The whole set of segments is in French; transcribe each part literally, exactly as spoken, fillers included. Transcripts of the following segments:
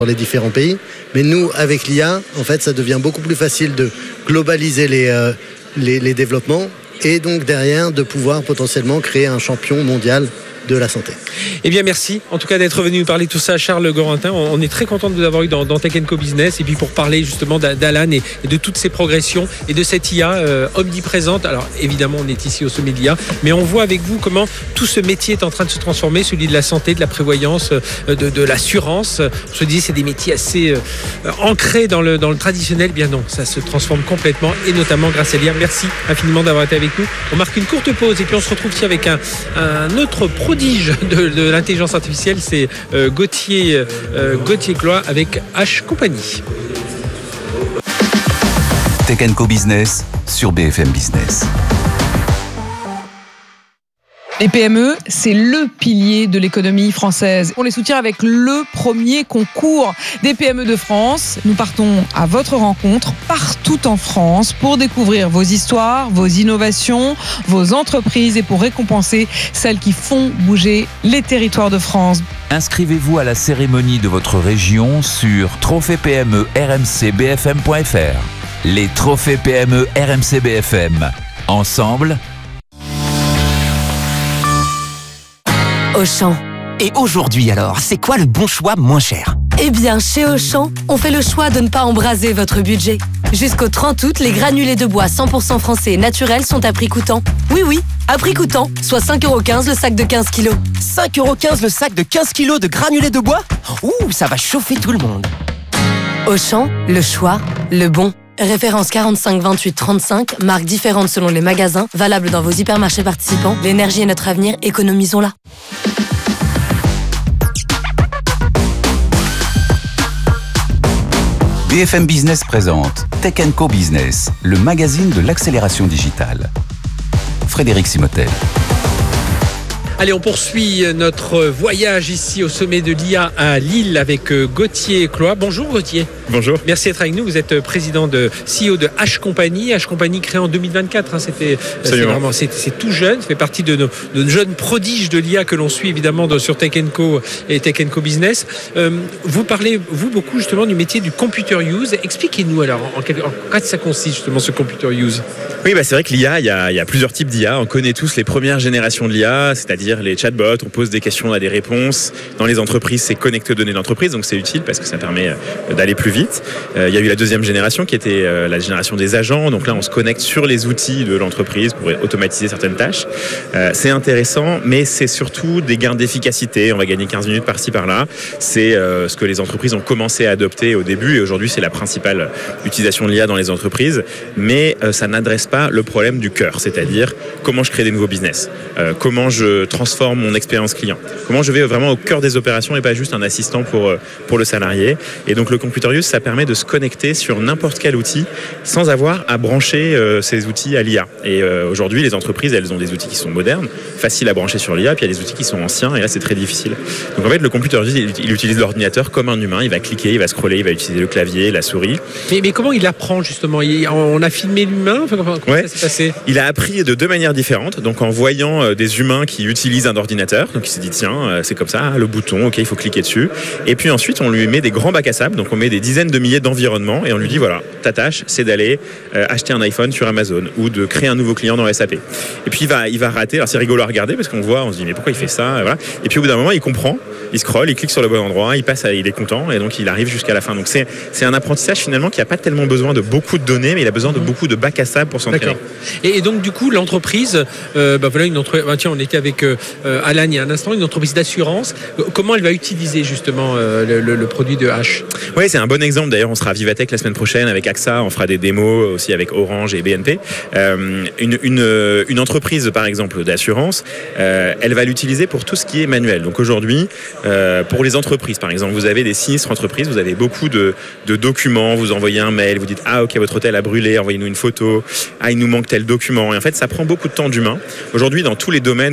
dans les différents pays. Mais nous, avec l'I A, en fait, ça devient beaucoup plus facile de globaliser les, euh, les, les développements et donc derrière de pouvoir potentiellement créer un champion mondial de la santé. Eh bien merci en tout cas d'être venu nous parler de tout ça, Charles Gorentin. On est très content de vous avoir eu dans, dans Tech and Co Business et puis pour parler justement d'Alan et, et de toutes ses progressions et de cette I A euh, omniprésente. Alors évidemment on est ici au sommet de l'I A, mais on voit avec vous comment tout ce métier est en train de se transformer, celui de la santé, de la prévoyance, de, de l'assurance. On se disait c'est des métiers assez euh, ancrés dans le, dans le traditionnel. Bien non, ça se transforme complètement et notamment grâce à l'I A. Merci infiniment d'avoir été avec nous. On marque une courte pause et puis on se retrouve ici avec un, un autre prodige de, de l'intelligence artificielle, c'est euh, Gauthier, euh, Gauthier Cloy avec H Company. Tech and Co Business sur B F M Business. Les P M E, c'est le pilier de l'économie française. On les soutient avec le premier concours des P M E de France. Nous partons à votre rencontre partout en France pour découvrir vos histoires, vos innovations, vos entreprises et pour récompenser celles qui font bouger les territoires de France. Inscrivez-vous à la cérémonie de votre région sur trophée P M E R M C B F M point F R. Les trophées P M E R M C B F M. Ensemble, Auchan. Et aujourd'hui alors, c'est quoi le bon choix moins cher ? Eh bien, chez Auchan, on fait le choix de ne pas embraser votre budget. Jusqu'au trente août, les granulés de bois cent pour cent français et naturels sont à prix coûtant. Oui, oui, à prix coûtant, soit cinq euros quinze le sac de quinze kilos. cinq euros quinze le sac de quinze kilos de granulés de bois ? Ouh, ça va chauffer tout le monde. Auchan, le choix, le bon. Référence quarante-cinq vingt-huit trente-cinq, marques différentes selon les magasins, valable dans vos hypermarchés participants. L'énergie est notre avenir, économisons-la. B F M Business présente Tech and Co Business, le magazine de l'accélération digitale. Frédéric Simotel. Allez, on poursuit notre voyage ici au sommet de l'I A à Lille avec Gauthier Cloy. Bonjour Gauthier. Bonjour. Merci d'être avec nous. Vous êtes président de C E O de H Company. H Company créé en deux mille vingt-quatre. Hein, c'était, c'est, vraiment, c'est, c'est tout jeune. Ça fait partie de nos, de nos jeunes prodiges de l'I A que l'on suit évidemment de, sur Tech and Co et Tech and Co Business. Euh, vous parlez, vous, beaucoup justement du métier du computer use. Expliquez-nous alors en, quel, en quoi ça consiste justement ce computer use. Oui, bah c'est vrai que l'I A, il y a, il y a plusieurs types d'I A. On connaît tous les premières générations de l'I A, c'est-à-dire les chatbots, on pose des questions, on a des réponses. Dans les entreprises, c'est connecter aux données d'entreprise, donc c'est utile parce que ça permet d'aller plus vite. Euh, il y a eu la deuxième génération qui était euh, la génération des agents, donc là on se connecte sur les outils de l'entreprise pour automatiser certaines tâches. Euh, c'est intéressant, mais c'est surtout des gains d'efficacité, on va gagner quinze minutes par-ci par-là. C'est euh, ce que les entreprises ont commencé à adopter au début et aujourd'hui c'est la principale utilisation de l'I A dans les entreprises, mais euh, ça n'adresse pas le problème du cœur, c'est-à-dire comment je crée des nouveaux business, euh, comment je transforme mon expérience client, comment je vais vraiment au cœur des opérations et pas juste un assistant pour, pour le salarié. Et donc le computer use, ça permet de se connecter sur n'importe quel outil sans avoir à brancher euh, ces outils à l'I A. Et euh, aujourd'hui, les entreprises, elles ont des outils qui sont modernes, faciles à brancher sur l'I A, puis il y a des outils qui sont anciens, et là c'est très difficile. Donc en fait, le computer use, il, il utilise l'ordinateur comme un humain, il va cliquer, il va scroller, il va utiliser le clavier, la souris. Mais, mais comment il apprend justement ? il, On a filmé l'humain, enfin, comment, comment ouais. ça s'est passé ? Il a appris de deux manières différentes, donc en voyant euh, des humains qui utilisent un ordinateur, donc il s'est dit tiens, euh, c'est comme ça, le bouton, ok, il faut cliquer dessus. Et puis ensuite, on lui met des grands bacs à sable, donc on met des dizaines de milliers d'environnements et on lui dit voilà, ta tâche, c'est d'aller euh, acheter un iPhone sur Amazon ou de créer un nouveau client dans S A P. Et puis il va, il va rater. Alors c'est rigolo à regarder parce qu'on voit, on se dit mais pourquoi il fait ça, et voilà. Et puis au bout d'un moment, il comprend, il scrolle, il clique sur le bon endroit, il passe, à, il est content et donc il arrive jusqu'à la fin. Donc c'est, c'est un apprentissage finalement qui n'a pas tellement besoin de beaucoup de données, mais il a besoin de beaucoup de bacs à sable pour s'entraîner. D'accord. Et, et donc du coup, l'entreprise, euh, bah voilà une entreprise. Bah, tiens, on était avec euh, Alan il y a un instant, une entreprise d'assurance. Comment elle va utiliser justement euh, le, le, le produit de H ? Oui, c'est un bon exemple. D'ailleurs, on sera à Vivatech la semaine prochaine avec A X A. On fera des démos aussi avec Orange et B N P. Euh, une, une, une entreprise, par exemple, d'assurance, euh, elle va l'utiliser pour tout ce qui est manuel. Donc aujourd'hui, euh, pour les entreprises, par exemple, vous avez des sinistres entreprises, vous avez beaucoup de, de documents, vous envoyez un mail, vous dites « Ah, ok, votre hôtel a brûlé, envoyez-nous une photo. Ah, il nous manque tel document. » Et en fait, ça prend beaucoup de temps d'humain. Aujourd'hui, dans tous les domaines, que ce soit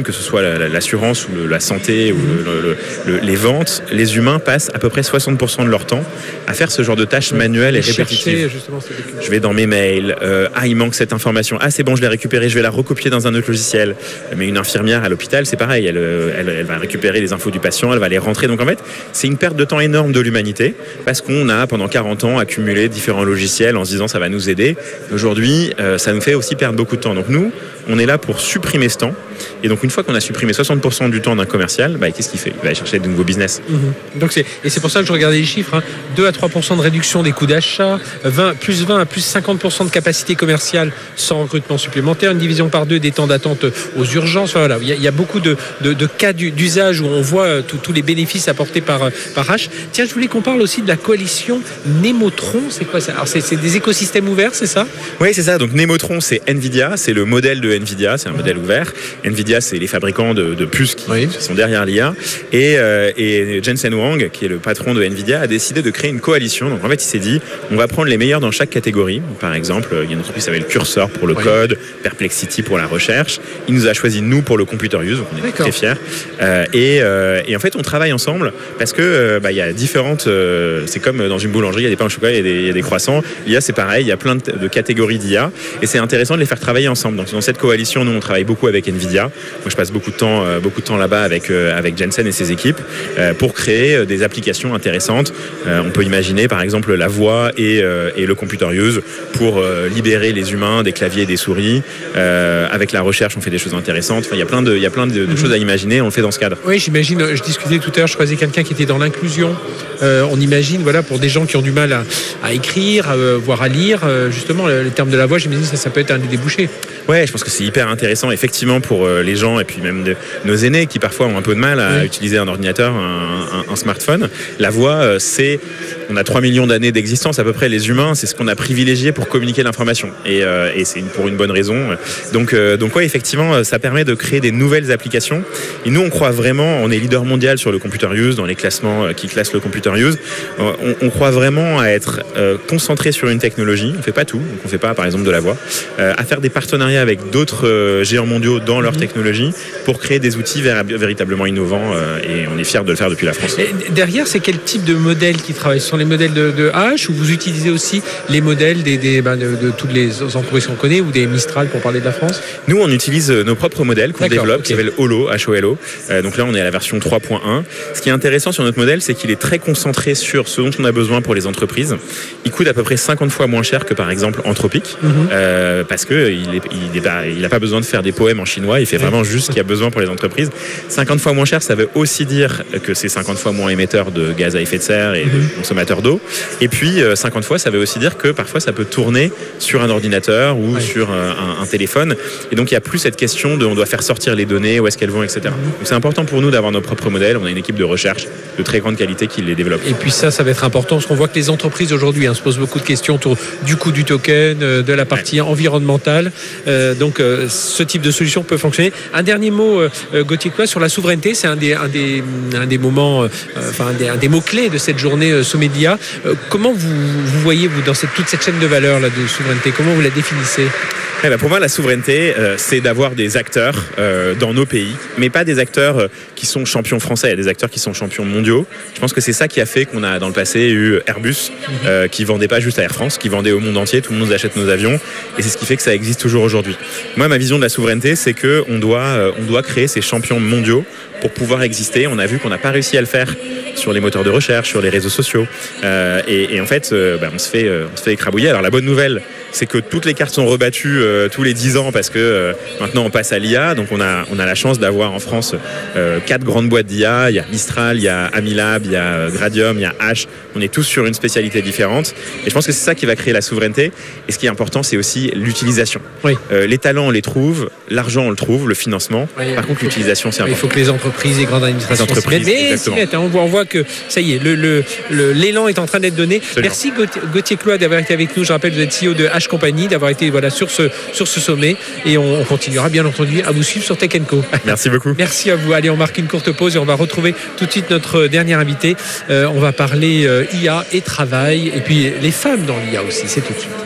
l'assurance ou le, la santé ou le, le, le, les ventes, les humains passent à peu près soixante pour cent de leur temps à faire ce genre de tâches manuelles et répétitives. Je vais dans mes mails, euh, ah il manque cette information, ah c'est bon je l'ai récupérée, je vais la recopier dans un autre logiciel. Mais une infirmière à l'hôpital c'est pareil, elle, elle, elle va récupérer les infos du patient, elle va les rentrer. Donc en fait c'est une perte de temps énorme de l'humanité parce qu'on a pendant quarante ans accumulé différents logiciels en se disant ça va nous aider. Aujourd'hui euh, ça nous fait aussi perdre beaucoup de temps. Donc nous on est là pour supprimer ce temps. Et donc une fois qu'on a supprimé soixante pour cent du temps d'un commercial, bah, qu'est-ce qu'il fait ? Il va aller chercher de nouveaux business. Mmh. Donc c'est, et c'est pour ça que je regardais les chiffres, hein. deux à trois pour cent de réduction des coûts d'achat, vingt, plus vingt à plus cinquante pour cent de capacité commerciale sans recrutement supplémentaire, une division par deux des temps d'attente aux urgences. Enfin, voilà. il, y a, il y a beaucoup de, de, de cas d'usage où on voit tous les bénéfices apportés par, par H. Tiens, je voulais qu'on parle aussi de la coalition Nemotron. C'est quoi ça ? Alors c'est, c'est des écosystèmes ouverts, c'est ça ? Oui, c'est ça. Donc Nemotron, c'est Nvidia, c'est le modèle de Nvidia, c'est un modèle ouvert. Nvidia, c'est les fabricants de, de puces qui oui. sont derrière l'I A. Et, euh, et Jensen Huang, qui est le patron de Nvidia, a décidé de créer une coalition. Donc en fait, il s'est dit, on va prendre les meilleurs dans chaque catégorie. Par exemple, il y a une entreprise qui s'appelle Cursor pour le oui. code, Perplexity pour la recherche. Il nous a choisi, nous, pour le computer use. Donc on est D'accord. très fiers. Euh, et, euh, et en fait, on travaille ensemble parce que euh, bah, il y a différentes... Euh, c'est comme dans une boulangerie, il y a des pains au chocolat, il y a des, il y a des croissants. L'I A, c'est pareil. Il y a plein de, de catégories d'I A. Et c'est intéressant de les faire travailler ensemble. Donc dans cette coalition, nous, on travaille beaucoup avec Nvidia. Moi, je passe beaucoup de temps, euh, beaucoup de temps là-bas avec, euh, avec Jensen et ses équipes euh, pour créer euh, des applications intéressantes. Euh, on peut imaginer, par exemple, la voix et, euh, et le computer use pour euh, libérer les humains des claviers et des souris. Euh, avec la recherche, on fait des choses intéressantes. Enfin, il y a plein de, il y a plein de, de mm-hmm. choses à imaginer. On le fait dans ce cadre. Oui, j'imagine. Je discutais tout à l'heure. Je croisais quelqu'un qui était dans l'inclusion. Euh, on imagine, voilà, pour des gens qui ont du mal à, à écrire, euh, voire à lire, euh, justement, le, le terme de la voix, j'imagine que ça, ça peut être un des débouchés. Ouais, je pense que c'est hyper intéressant, effectivement, pour euh, les gens et puis même de, nos aînés qui parfois ont un peu de mal à oui. utiliser un ordinateur, un, un, un smartphone. La voix, euh, c'est... On a trois millions d'années d'existence à peu près, les humains, c'est ce qu'on a privilégié pour communiquer l'information. Et, euh, et c'est une, pour une bonne raison. Donc, euh, donc ouais, effectivement, ça permet de créer des nouvelles applications. Et nous, on croit vraiment, on est leader mondial sur le computer use, dans les classements qui classent le computer use. On, on croit vraiment à être euh, concentré sur une technologie. On ne fait pas tout, donc on ne fait pas par exemple de la voix. Euh, à faire des partenariats avec d'autres euh, géants mondiaux dans leur technologie pour créer des outils ver- véritablement innovants. Euh, et on est fiers de le faire depuis la France. Et derrière, c'est quel type de modèle qui travaille sur les modèles de, de H, ou vous utilisez aussi les modèles des, des, ben de, de toutes les entreprises qu'on connaît, ou des Mistral pour parler de la France ? Nous, on utilise nos propres modèles qu'on D'accord, développe, okay. qui s'appelle Holo, H O L O. Euh, donc là, on est à la version trois point un. Ce qui est intéressant sur notre modèle, c'est qu'il est très concentré sur ce dont on a besoin pour les entreprises. Il coûte à peu près cinquante fois moins cher que par exemple Anthropic, mm-hmm. euh, parce que il est, il est pas, il n'a pas besoin de faire des poèmes en chinois. Il fait vraiment juste ce qu'il y a besoin pour les entreprises. cinquante fois moins cher, ça veut aussi dire que c'est cinquante fois moins émetteur de gaz à effet de serre et mm-hmm. de consommateur d'eau. Et puis euh, cinquante fois, ça veut aussi dire que parfois ça peut tourner sur un ordinateur ou ouais. sur un, un, un téléphone. Et donc il n'y a plus cette question de on doit faire sortir les données, où est-ce qu'elles vont, et cetera. Donc c'est important pour nous d'avoir nos propres modèles. On a une équipe de recherche de très grande qualité qui les développe. Et puis ça, ça va être important parce qu'on voit que les entreprises aujourd'hui hein, se posent beaucoup de questions autour du coût du token, euh, de la partie ouais. environnementale. Euh, donc euh, ce type de solution peut fonctionner. Un dernier mot, euh, Gauthier Cloy, sur la souveraineté. C'est un des, un des, un des moments, euh, enfin un des, un des mots-clés de cette journée euh, Sommet de l'I A. Euh, comment vous, vous voyez, vous, dans cette, toute cette chaîne de valeur là, de souveraineté, comment vous la définissez ? Eh ben pour moi, la souveraineté, euh, c'est d'avoir des acteurs euh, dans nos pays, mais pas des acteurs euh, qui sont champions français, des acteurs qui sont champions mondiaux. Je pense que c'est ça qui a fait qu'on a dans le passé eu Airbus, euh, qui vendait pas juste à Air France, qui vendait au monde entier, tout le monde achète nos avions, et c'est ce qui fait que ça existe toujours aujourd'hui. Moi, ma vision de la souveraineté, c'est que on doit, euh, on doit créer ces champions mondiaux pour pouvoir exister. On a vu qu'on n'a pas réussi à le faire sur les moteurs de recherche, sur les réseaux sociaux, euh, et, et en fait, euh, bah, on se fait, euh, on se fait écrabouiller. Alors la bonne nouvelle, c'est que toutes les cartes sont rebattues euh, tous les dix ans parce que euh, maintenant on passe à l'I A. Donc on a, on a la chance d'avoir en France euh, quatre grandes boîtes d'I A. Il y a Mistral, il y a Amilab, il y a Gradium, il y a H. On est tous sur une spécialité différente. Et je pense que c'est ça qui va créer la souveraineté. Et ce qui est important, c'est aussi l'utilisation. Oui. Euh, les talents, on les trouve. L'argent, on le trouve. Le financement. Oui, Par contre, l'utilisation, c'est important. Il faut que les entreprises et grandes administrations les entreprises, mais s'y mettent. On voit, on voit que ça y est, le, le, le, l'élan est en train d'être donné. Absolument. Merci Gauthier Cloy d'avoir été avec nous. Je rappelle, vous êtes C E O de H Company, d'avoir été voilà, sur, ce, sur ce sommet. Et on, on continuera bien entendu à vous suivre sur Tech and Co. Merci beaucoup. Merci à vous. Allez, on marque une courte pause et on va retrouver tout de suite notre dernier invité. Euh, on va parler euh, I A et travail. Et puis les femmes dans l'I A aussi. C'est tout de suite.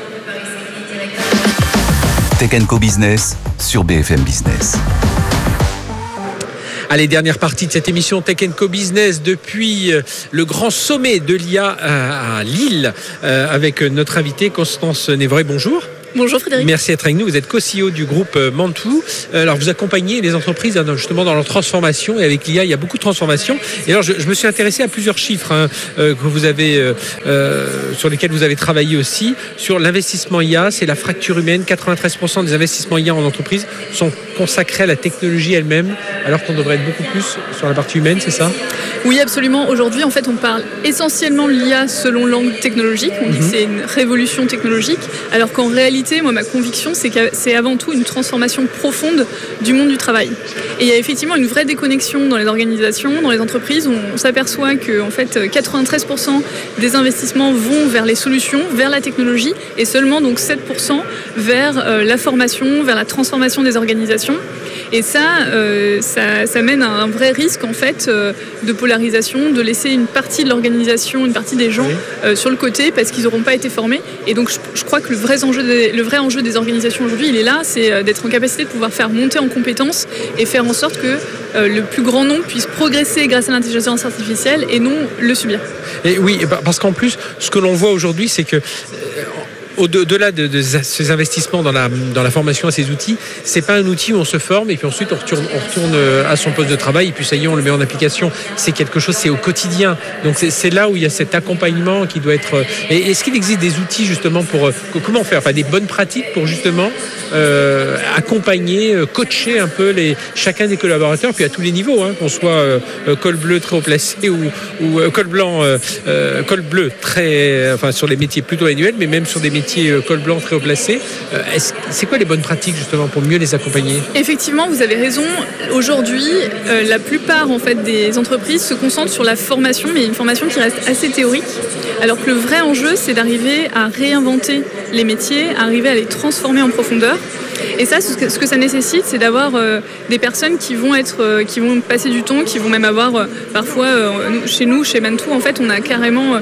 Tech and Co Business sur B F M Business. Allez, dernière partie de cette émission Tech and Co Business depuis le grand sommet de l'I A à Lille avec notre invitée Constance Névret. Bonjour. Bonjour Frédéric. Merci d'être avec nous. Vous êtes co-C E O du groupe Mantoue. Alors vous accompagnez les entreprises justement dans leur transformation, et avec l'I A il y a beaucoup de transformations. Et alors je, je me suis intéressé à plusieurs chiffres hein, euh, que vous avez, euh, euh, sur lesquels vous avez travaillé aussi. Sur l'investissement I A, c'est la fracture humaine. quatre-vingt-treize pour cent des investissements I A en entreprise sont consacrés à la technologie elle-même, alors qu'on devrait être beaucoup plus sur la partie humaine, c'est ça ? Oui, absolument. Aujourd'hui, en fait, on parle essentiellement de l'I A selon l'angle technologique. On dit que c'est une révolution technologique, alors qu'en réalité, moi, ma conviction, c'est que c'est avant tout une transformation profonde du monde du travail. Et il y a effectivement une vraie déconnexion dans les organisations, dans les entreprises. On s'aperçoit que, en fait, quatre-vingt-treize pour cent des investissements vont vers les solutions, vers la technologie, et seulement donc sept pour cent vers euh, la formation, vers la transformation des organisations. Et ça, euh, ça, ça mène à un vrai risque en fait euh, de polarisation, de laisser une partie de l'organisation, une partie des gens euh, sur le côté parce qu'ils n'auront pas été formés. Et donc je, je crois que le vrai enjeu des, le vrai enjeu des organisations aujourd'hui, il est là, c'est euh, d'être en capacité de pouvoir faire monter en compétences et faire en sorte que euh, le plus grand nombre puisse progresser grâce à l'intelligence artificielle et non le subir. Et oui, parce qu'en plus, ce que l'on voit aujourd'hui, c'est que au-delà de, de ces investissements dans la, dans la formation à ces outils, c'est pas un outil où on se forme et puis ensuite on retourne, on retourne à son poste de travail et puis ça y est, on le met en application. C'est quelque chose, c'est au quotidien. Donc c'est, c'est là où il y a cet accompagnement qui doit être... Et est-ce qu'il existe des outils justement pour... Comment faire, enfin des bonnes pratiques pour justement euh, accompagner, coacher un peu les, chacun des collaborateurs, puis à tous les niveaux, hein, qu'on soit euh, col bleu très haut placé ou, ou euh, col blanc, euh, euh, col bleu très... Enfin sur les métiers plutôt manuels, mais même sur des métiers col blanc très haut placé. Est-ce, c'est quoi les bonnes pratiques justement pour mieux les accompagner ? Effectivement, vous avez raison. Aujourd'hui, euh, la plupart en fait des entreprises se concentrent sur la formation, mais une formation qui reste assez théorique. Alors que le vrai enjeu, c'est d'arriver à réinventer les métiers, à arriver à les transformer en profondeur. Et ça, ce que, ce que ça nécessite, c'est d'avoir euh, des personnes qui vont être, euh, qui vont passer du temps, qui vont même avoir euh, parfois euh, chez nous, chez Mantoue, en fait, on a carrément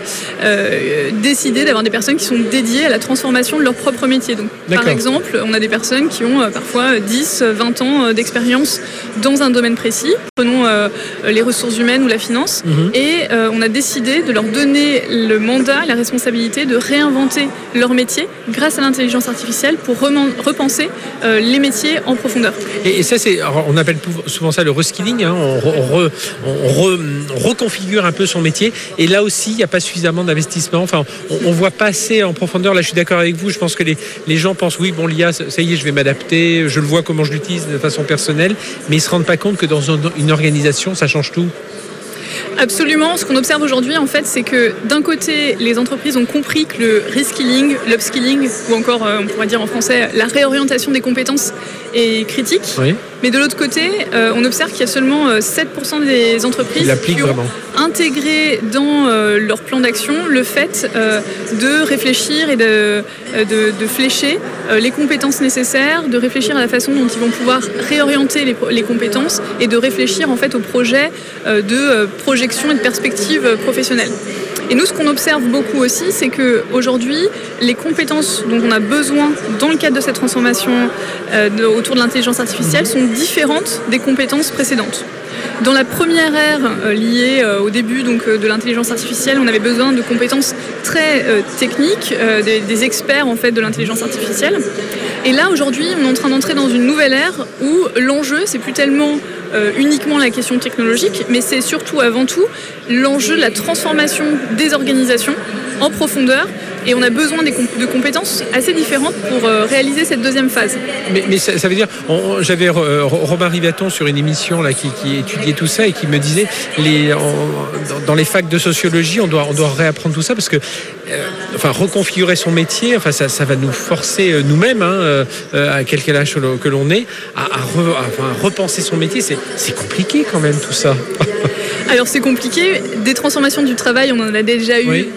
euh, décidé d'avoir des personnes qui sont dédiées à la transformation de leur propre métier. Donc, D'accord. par exemple, on a des personnes qui ont euh, parfois dix, vingt ans euh, d'expérience dans un domaine précis. Prenons euh, les ressources humaines ou la finance, mmh. et euh, on a décidé de leur donner le mandat, la responsabilité de réinventer leur métier grâce à l'intelligence artificielle pour reman- repenser Euh, les métiers en profondeur. Et, et ça, c'est, on appelle souvent ça le reskilling. Hein, on, re, on, re, on, re, on reconfigure un peu son métier. Et là aussi, il n'y a pas suffisamment d'investissement. Enfin, on ne voit pas assez en profondeur. Là, je suis d'accord avec vous. Je pense que les, les gens pensent, oui, bon, l'I A, ça y est, je vais m'adapter. Je le vois comment je l'utilise de façon personnelle. Mais ils ne se rendent pas compte que dans une organisation, ça change tout. Absolument. Ce qu'on observe aujourd'hui, en fait, c'est que d'un côté, les entreprises ont compris que le reskilling, l'upskilling, ou encore, on pourrait dire en français, la réorientation des compétences est critique. Oui. Mais de l'autre côté, euh, on observe qu'il y a seulement euh, sept pour cent des entreprises qui ont vraiment intégré dans euh, leur plan d'action le fait euh, de réfléchir et de, de, de flécher euh, les compétences nécessaires, de réfléchir à la façon dont ils vont pouvoir réorienter les, les compétences et de réfléchir en fait au projet euh, de euh, projection et de perspective euh, professionnelle. Et nous, ce qu'on observe beaucoup aussi, c'est qu'aujourd'hui, les compétences dont on a besoin dans le cadre de cette transformation euh, de, autour de l'intelligence artificielle sont différentes des compétences précédentes. Dans la première ère euh, liée euh, au début donc, euh, de l'intelligence artificielle, on avait besoin de compétences très euh, techniques, euh, des, des experts en fait, de l'intelligence artificielle. Et là, aujourd'hui, on est en train d'entrer dans une nouvelle ère où l'enjeu, c'est plus tellement euh, uniquement la question technologique, mais c'est surtout, avant tout, l'enjeu de la transformation des organisations en profondeur. Et on a besoin des comp- de compétences assez différentes pour euh, réaliser cette deuxième phase. Mais, mais ça, ça veut dire, on, j'avais euh, Robin Rivaton sur une émission là, qui, qui étudiait tout ça et qui me disait, les, en, dans, dans les facs de sociologie, on doit, on doit réapprendre tout ça parce que, euh, enfin, reconfigurer son métier, enfin, ça, ça va nous forcer euh, nous-mêmes, hein, euh, à quel âge que l'on est, à, à, re, à enfin, repenser son métier. C'est, c'est compliqué quand même tout ça. Alors c'est compliqué. Des transformations du travail, on en a déjà eu. Oui.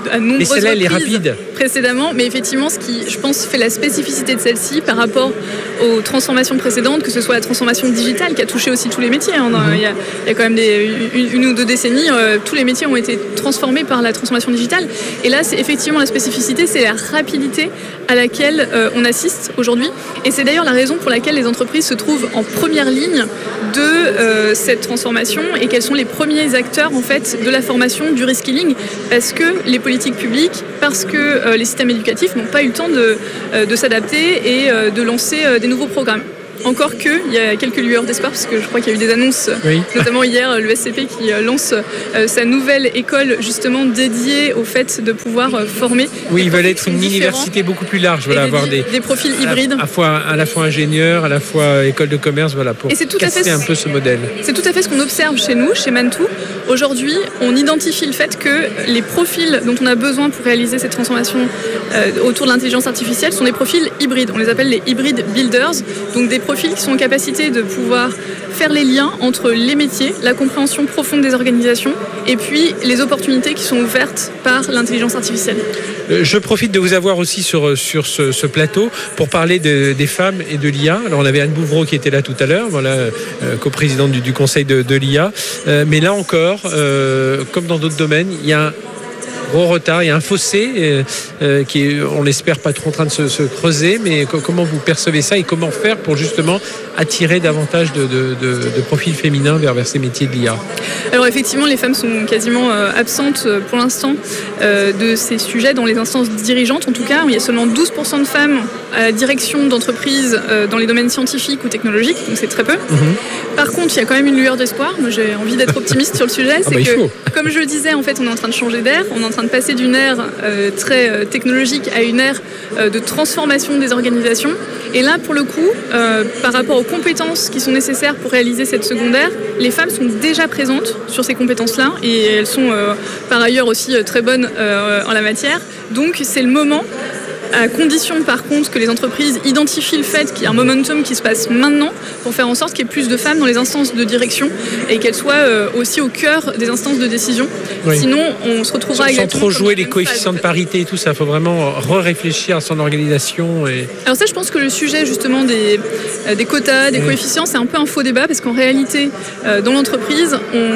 à nombreuses mais celle-là, elle est reprises rapide. précédemment. Mais effectivement, ce qui, je pense, fait la spécificité de celle-ci par rapport aux transformations précédentes, que ce soit la transformation digitale qui a touché aussi tous les métiers. Hein. Mm-hmm. Il, y a, il y a quand même des, une, une ou deux décennies, euh, tous les métiers ont été transformés par la transformation digitale. Et là, c'est effectivement la spécificité, c'est la rapidité à laquelle euh, on assiste aujourd'hui. Et c'est d'ailleurs la raison pour laquelle les entreprises se trouvent en première ligne de euh, cette transformation et quels sont les premiers acteurs en fait de la formation, du reskilling, parce que les politiques publiques, parce que euh, les systèmes éducatifs n'ont pas eu le temps de, euh, de s'adapter et euh, de lancer euh, des nouveaux programmes. Encore que, il y a quelques lueurs d'espoir, parce que je crois qu'il y a eu des annonces, oui. notamment hier, l'E S C P qui lance euh, sa nouvelle école justement dédiée au fait de pouvoir euh, former. Oui, ils veulent être une université beaucoup plus large, voilà, des, avoir des, des profils hybrides. À, à, fois, à la fois ingénieur, à la fois école de commerce, voilà, pour casser fait, un peu ce modèle. C'est tout à fait ce qu'on observe chez nous, chez Mantoux. Aujourd'hui, on identifie le fait que les profils dont on a besoin pour réaliser cette transformation euh, autour de l'intelligence artificielle sont des profils hybrides. On les appelle les hybrid builders, donc des profils qui sont en capacité de pouvoir faire les liens entre les métiers, la compréhension profonde des organisations et puis les opportunités qui sont ouvertes par l'intelligence artificielle. Je profite de vous avoir aussi sur, sur ce, ce plateau pour parler de, des femmes et de l'I A. Alors on avait Anne Bouvreau qui était là tout à l'heure, voilà, euh, coprésidente du, du conseil de, de l'I A. Euh, mais là encore, euh, comme dans d'autres domaines, il y a un gros retard, il y a un fossé euh, euh, qui est, on l'espère, pas trop en train de se, se creuser, mais co- comment vous percevez ça et comment faire pour justement attirer davantage de, de, de, de profils féminins vers, vers ces métiers de l'I A? Alors effectivement, les femmes sont quasiment euh, absentes euh, pour l'instant euh, de ces sujets dans les instances dirigeantes. En tout cas, il y a seulement douze pour cent de femmes à la direction d'entreprises euh, dans les domaines scientifiques ou technologiques, donc c'est très peu. Mm-hmm. Par contre, il y a quand même une lueur d'espoir. Moi, j'ai envie d'être optimiste sur le sujet. C'est ah bah, que, comme je le disais, en fait, on est en train de changer d'air. On est en train de passer d'une ère euh, très euh, technologique à une ère euh, de transformation des organisations. Et là, pour le coup, euh, par rapport aux compétences qui sont nécessaires pour réaliser cette secondaire, les femmes sont déjà présentes sur ces compétences-là et elles sont euh, par ailleurs aussi euh, très bonnes euh, en la matière. Donc, c'est le moment, à condition par contre que les entreprises identifient le fait qu'il y a un momentum qui se passe maintenant pour faire en sorte qu'il y ait plus de femmes dans les instances de direction et qu'elles soient euh, aussi au cœur des instances de décision. Oui. Sinon, on se retrouvera sans, exactement... Sans trop jouer les coefficients de parité et tout ça, il faut vraiment re-réfléchir à son organisation. Et... Alors ça, je pense que le sujet justement des, euh, des quotas, des oui. coefficients, c'est un peu un faux débat parce qu'en réalité, euh, dans l'entreprise,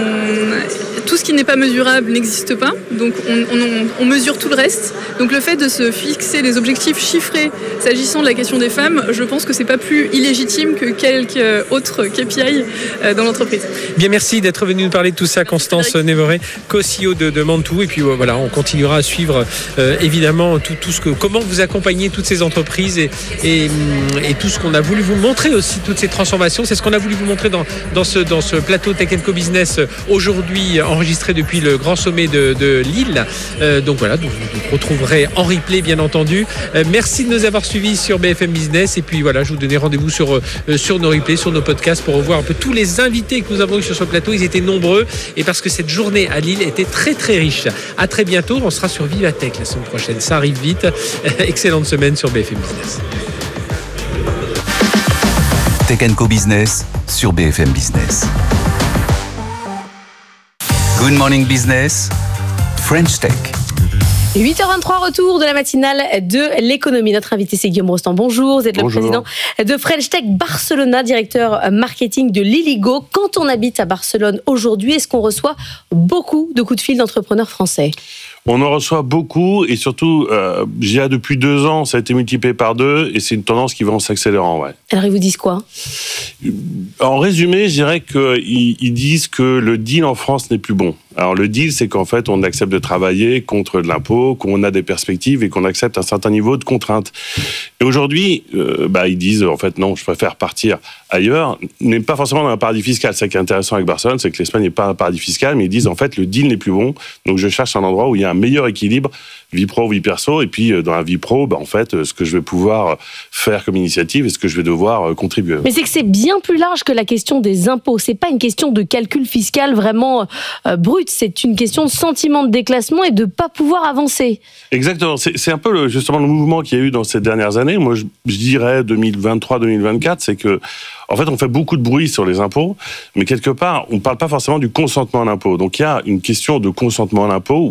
on... tout ce qui n'est pas mesurable n'existe pas. Donc on, on, on mesure tout le reste. Donc le fait de se fixer des objectifs chiffrés s'agissant de la question des femmes, je pense que c'est pas plus illégitime que quelques autres K P I dans l'entreprise. Bien, merci d'être venu nous parler de tout ça, Constance Névoré, co-C E O de, de Mantoux. Et puis voilà, on continuera à suivre euh, évidemment tout, tout ce que, comment vous accompagnez toutes ces entreprises et, et, et tout ce qu'on a voulu vous montrer aussi, toutes ces transformations. C'est ce qu'on a voulu vous montrer dans, dans, ce, dans ce plateau Tech and Co Business aujourd'hui enregistré depuis le grand sommet de, de Lille. Euh, donc voilà, donc vous vous retrouverez en replay bien entendu. Euh, merci de nous avoir suivis sur B F M Business et puis voilà, je vous donnais rendez-vous sur, euh, sur nos replays, sur nos podcasts pour revoir un peu tous les invités que nous avons eu sur ce plateau. Ils étaient nombreux et parce que cette journée à Lille était très très riche. À très bientôt, on sera sur Vivatech la semaine prochaine, ça arrive vite. Excellente semaine sur B F M Business. Tech and Co Business sur B F M Business. Good Morning Business, French Tech. huit heures vingt-trois, retour de la matinale de l'économie. Notre invité, c'est Guillaume Rostand. Bonjour, vous êtes Bonjour. Le président de French Tech Barcelona, directeur marketing de Liligo. Quand on habite à Barcelone aujourd'hui, est-ce qu'on reçoit beaucoup de coups de fil d'entrepreneurs français ? On en reçoit beaucoup et surtout, euh, j'y ai depuis deux ans, ça a été multiplié par deux et c'est une tendance qui va en s'accélérant. Ouais. Alors, ils vous disent quoi ? En résumé, je dirais qu'ils ils disent que le deal en France n'est plus bon. Alors, le deal, c'est qu'en fait, on accepte de travailler contre de l'impôt, qu'on a des perspectives et qu'on accepte un certain niveau de contraintes. Et aujourd'hui, euh, bah, ils disent, en fait, non, je préfère partir ailleurs, mais pas forcément dans un paradis fiscal. Ce qui est intéressant avec Barcelone, c'est que l'Espagne n'est pas un paradis fiscal, mais ils disent, en fait, le deal n'est plus bon, donc je cherche un endroit où il y a un meilleur équilibre, vie pro, vie perso, et puis dans la vie pro, bah, en fait, ce que je vais pouvoir faire comme initiative et ce que je vais devoir contribuer. Mais c'est que c'est bien plus large que la question des impôts. C'est pas une question de calcul fiscal vraiment euh, brut, c'est une question de sentiment de déclassement et de pas pouvoir avancer. Exactement, c'est, c'est un peu le, justement le mouvement qu'il y a eu dans ces dernières années. Moi, je, je dirais deux mille vingt-trois deux mille vingt-quatre, c'est que en fait, on fait beaucoup de bruit sur les impôts, mais quelque part, on ne parle pas forcément du consentement à l'impôt. Donc, il y a une question de consentement à l'impôt où, bah, où les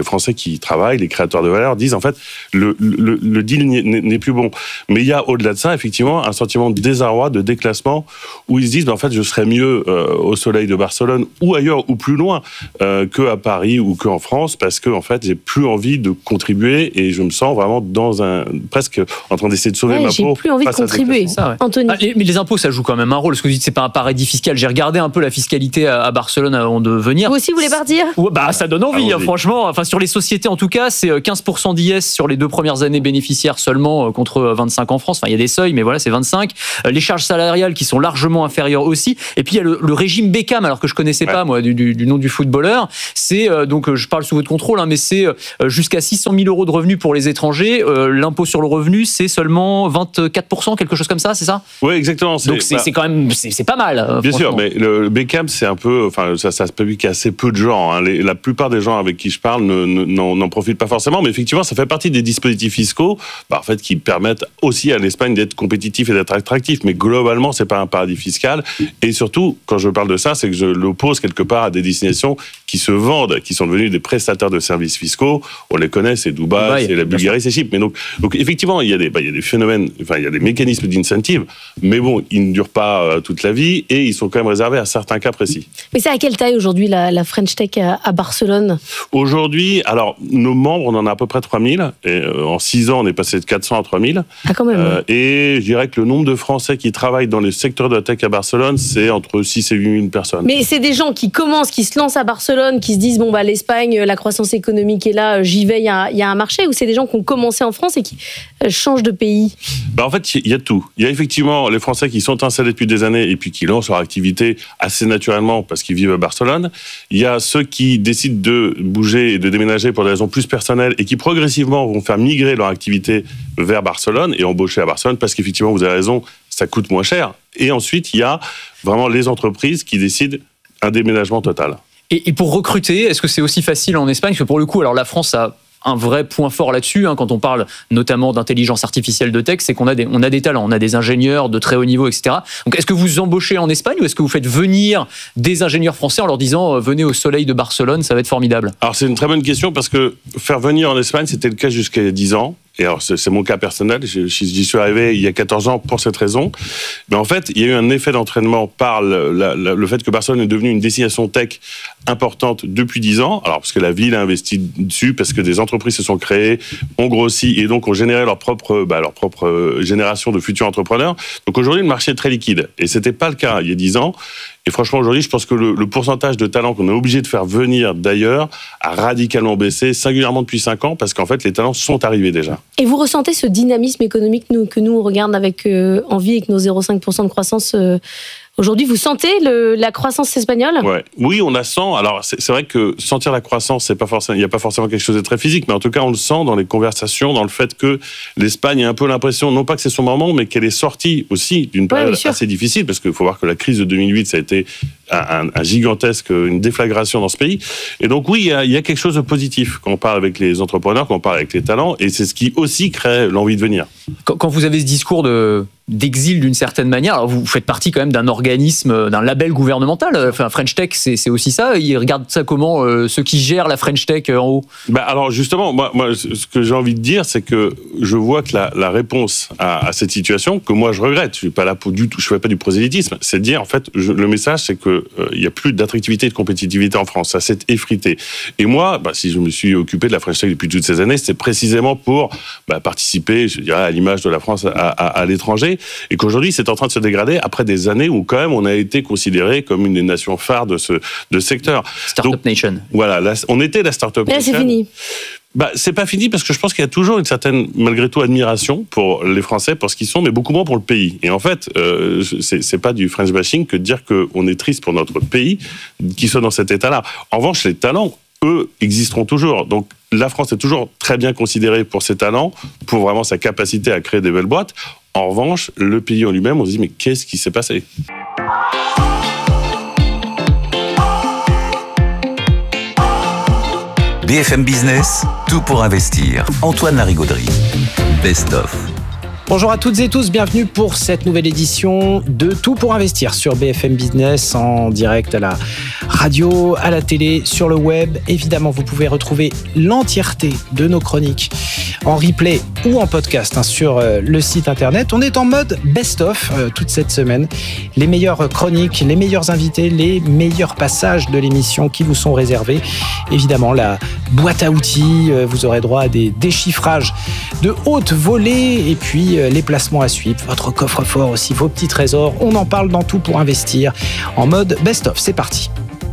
les Français qui y travaillent, les créateurs de valeur, disent en fait le, le, le deal n'est, n'est plus bon. Mais il y a au-delà de ça, effectivement, un sentiment de désarroi, de déclassement, où ils se disent, ben, en fait, je serais mieux euh, au soleil de Barcelone ou ailleurs ou plus loin euh, qu'à Paris ou qu'en France, parce que en fait, j'ai plus envie de contribuer et je me sens vraiment dans un presque en train d'essayer de sauver ouais, ma j'ai peau. J'ai plus envie de contribuer. Ça, ouais. Anthony. Ah, mais les impôts, ça joue quand même un rôle. Ce que vous dites, c'est pas un paradis fiscal. J'ai regardé un peu la fiscalité à, à Barcelone avant de venir. Vous aussi, vous voulez partir ? Ouais, bah, ça donne envie, ah, hein, franchement. Enfin, sur les sociétés, en tout cas, c'est quinze pour cent d'I S sur les deux premières années bénéficiaires seulement contre vingt-cinq en France. Enfin, il y a des seuils, mais voilà, c'est vingt-cinq. Les charges salariales qui sont largement inférieures aussi. Et puis, il y a le, le régime Beckham, alors que je connaissais ouais. pas, moi, du, du, du nom du footballeur. C'est, euh, donc, je parle sous votre contrôle, hein, mais c'est euh, jusqu'à six cent mille euros de revenus pour les étrangers. Euh, l'impôt sur le revenu, c'est seulement vingt-quatre pour cent, quelque chose comme ça, c'est ça ? Oui, exactement. C'est, donc, c'est, bah, c'est quand même, c'est, c'est pas mal. Euh, bien sûr, mais le, le Beckham, c'est un peu, enfin, ça, ça se publie assez peu de gens. Hein. Les, la plupart des gens avec qui je parle ne, ne, n'en, n'en profitent pas forcément, mais effectivement, ça fait partie des dispositifs fiscaux, bah, en fait, qui permettent aussi à l'Espagne d'être compétitif et d'être attractif. Mais globalement, c'est pas un paradis fiscal. Et surtout, quand je parle de ça, c'est que je l'oppose quelque part à des destinations qui se vendent, qui sont devenus des prestataires de services fiscaux. On les connaît, c'est Dubaï, Dubaï c'est la Bulgarie, c'est Chypre. Mais donc, donc effectivement, il y a des, bah, il y a des phénomènes, enfin, il y a des mécanismes d'incentive, mais bon, ils ne durent pas euh, toute la vie et ils sont quand même réservés à certains cas précis. Mais c'est à quelle taille aujourd'hui la, la French Tech à, à Barcelone ? Aujourd'hui, alors, nos membres, on en a à peu près trois mille. Et, euh, en six ans, on est passé de quatre cents à trois mille. Ah, quand même. Euh, et je dirais que le nombre de Français qui travaillent dans le secteur de la tech à Barcelone, c'est entre six et huit mille personnes. Mais c'est des gens qui commencent, qui se lancent à Barcelone, qui se disent, bon, bah, l'Espagne, la croissance économique est là, j'y vais, il y a, y a un marché, ou c'est des gens qui ont commencé en France et qui euh, changent de pays ? Bah, en fait, il y a tout. Il y a effectivement les Français qui sont installés depuis des années et puis qui lancent leur activité assez naturellement parce qu'ils vivent à Barcelone. Il y a ceux qui décident de bouger et de déménager pour des raisons plus personnelles et qui progressivement vont faire migrer leur activité vers Barcelone et embaucher à Barcelone parce qu'effectivement, vous avez raison, ça coûte moins cher. Et ensuite, il y a vraiment les entreprises qui décident un déménagement total. Et, et pour recruter, est-ce que c'est aussi facile en Espagne ? Parce que pour le coup, alors la France a un vrai point fort là-dessus, hein, quand on parle notamment d'intelligence artificielle de tech, c'est qu'on a des, on a des talents, on a des ingénieurs de très haut niveau, et cetera. Donc, est-ce que vous embauchez en Espagne ou est-ce que vous faites venir des ingénieurs français en leur disant euh, venez au soleil de Barcelone, ça va être formidable ? Alors, c'est une très bonne question parce que faire venir en Espagne, c'était le cas jusqu'à dix ans. Et alors, c'est, c'est mon cas personnel, j'y suis arrivé il y a quatorze ans pour cette raison. Mais en fait, il y a eu un effet d'entraînement par le, la, la, le fait que Barcelone est devenue une destination tech importante depuis dix ans. Alors, parce que la ville a investi dessus, parce que des entreprises se sont créées, ont grossi et donc ont généré leur propre, bah, leur propre génération de futurs entrepreneurs. Donc aujourd'hui, le marché est très liquide. Et c'était pas le cas il y a dix ans. Et franchement, aujourd'hui, je pense que le, le pourcentage de talents qu'on est obligé de faire venir d'ailleurs a radicalement baissé, singulièrement depuis cinq ans, parce qu'en fait, les talents sont arrivés déjà. Et vous ressentez ce dynamisme économique nous, que nous, on regarde avec euh, envie, avec nos zéro virgule cinq pour cent de croissance euh, aujourd'hui, vous sentez le, la croissance espagnole ? Ouais. Oui, on la sent. Alors, c'est, c'est vrai que sentir la croissance, c'est pas forcément, il n'y a pas forcément quelque chose de très physique, mais en tout cas, on le sent dans les conversations, dans le fait que l'Espagne a un peu l'impression, non pas que c'est son moment, mais qu'elle est sortie aussi d'une période ouais, assez difficile, parce qu'il faut voir que la crise de deux mille huit, ça a été un, un gigantesque, une déflagration dans ce pays. Et donc, oui, il y, a, il y a quelque chose de positif quand on parle avec les entrepreneurs, quand on parle avec les talents, et c'est ce qui aussi crée l'envie de venir. Quand, quand vous avez ce discours de d'exil d'une certaine manière. Alors vous faites partie quand même d'un organisme, d'un label gouvernemental. Enfin, French Tech, c'est, c'est aussi ça. Ils regardent ça comment, euh, ceux qui gèrent la French Tech en haut ? Bah alors justement, moi, moi, ce que j'ai envie de dire, c'est que je vois que la, la réponse à, à cette situation, que moi je regrette, je suis pas là pour du tout, je fais pas du prosélytisme, c'est de dire en fait, je, le message c'est que il euh, y a plus d'attractivité et de compétitivité en France. Ça s'est effrité. Et moi, bah, si je me suis occupé de la French Tech depuis toutes ces années, c'est précisément pour bah, participer, je dirais, à l'image de la France à, à, à l'étranger. Et qu'aujourd'hui, c'est en train de se dégrader après des années où, quand même, on a été considéré comme une des nations phares de ce, de ce secteur. Startup Donc, Nation. Voilà, là, on était la Startup Nation. Là, c'est fini. Bah, c'est pas fini parce que je pense qu'il y a toujours une certaine, malgré tout, admiration pour les Français, pour ce qu'ils sont, mais beaucoup moins pour le pays. Et en fait, euh, c'est, c'est pas du French bashing que de dire qu'on est triste pour notre pays qui soit dans cet état-là. En revanche, les talents, eux, existeront toujours. Donc, la France est toujours très bien considérée pour ses talents, pour vraiment sa capacité à créer des belles boîtes. En revanche, le pays en lui-même, on se dit, mais qu'est-ce qui s'est passé ? B F M Business, tout pour investir. Antoine Larigauderie. Best of. Bonjour à toutes et tous, bienvenue pour cette nouvelle édition de Tout pour investir sur B F M Business, en direct à la radio, à la télé, sur le web. Évidemment, vous pouvez retrouver l'entièreté de nos chroniques en replay ou en podcast hein, sur euh, le site internet. On est en mode best-of euh, toute cette semaine. Les meilleures chroniques, les meilleurs invités, les meilleurs passages de l'émission qui vous sont réservés. Évidemment, la boîte à outils, euh, vous aurez droit à des déchiffrages de haute volée et puis euh, les placements à suivre, votre coffre-fort aussi, vos petits trésors. On en parle dans Tout pour investir en mode best-of. C'est parti.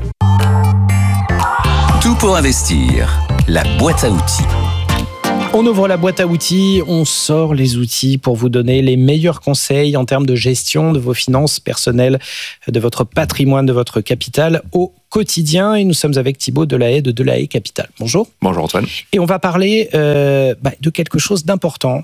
Tout pour investir, la boîte à outils. On ouvre la boîte à outils, on sort les outils pour vous donner les meilleurs conseils en termes de gestion de vos finances personnelles, de votre patrimoine, de votre capital au quotidien. Et nous sommes avec Thibaut Delahaye de Delahaye Capital. Bonjour. Bonjour Antoine. Et on va parler euh, bah, de quelque chose d'important,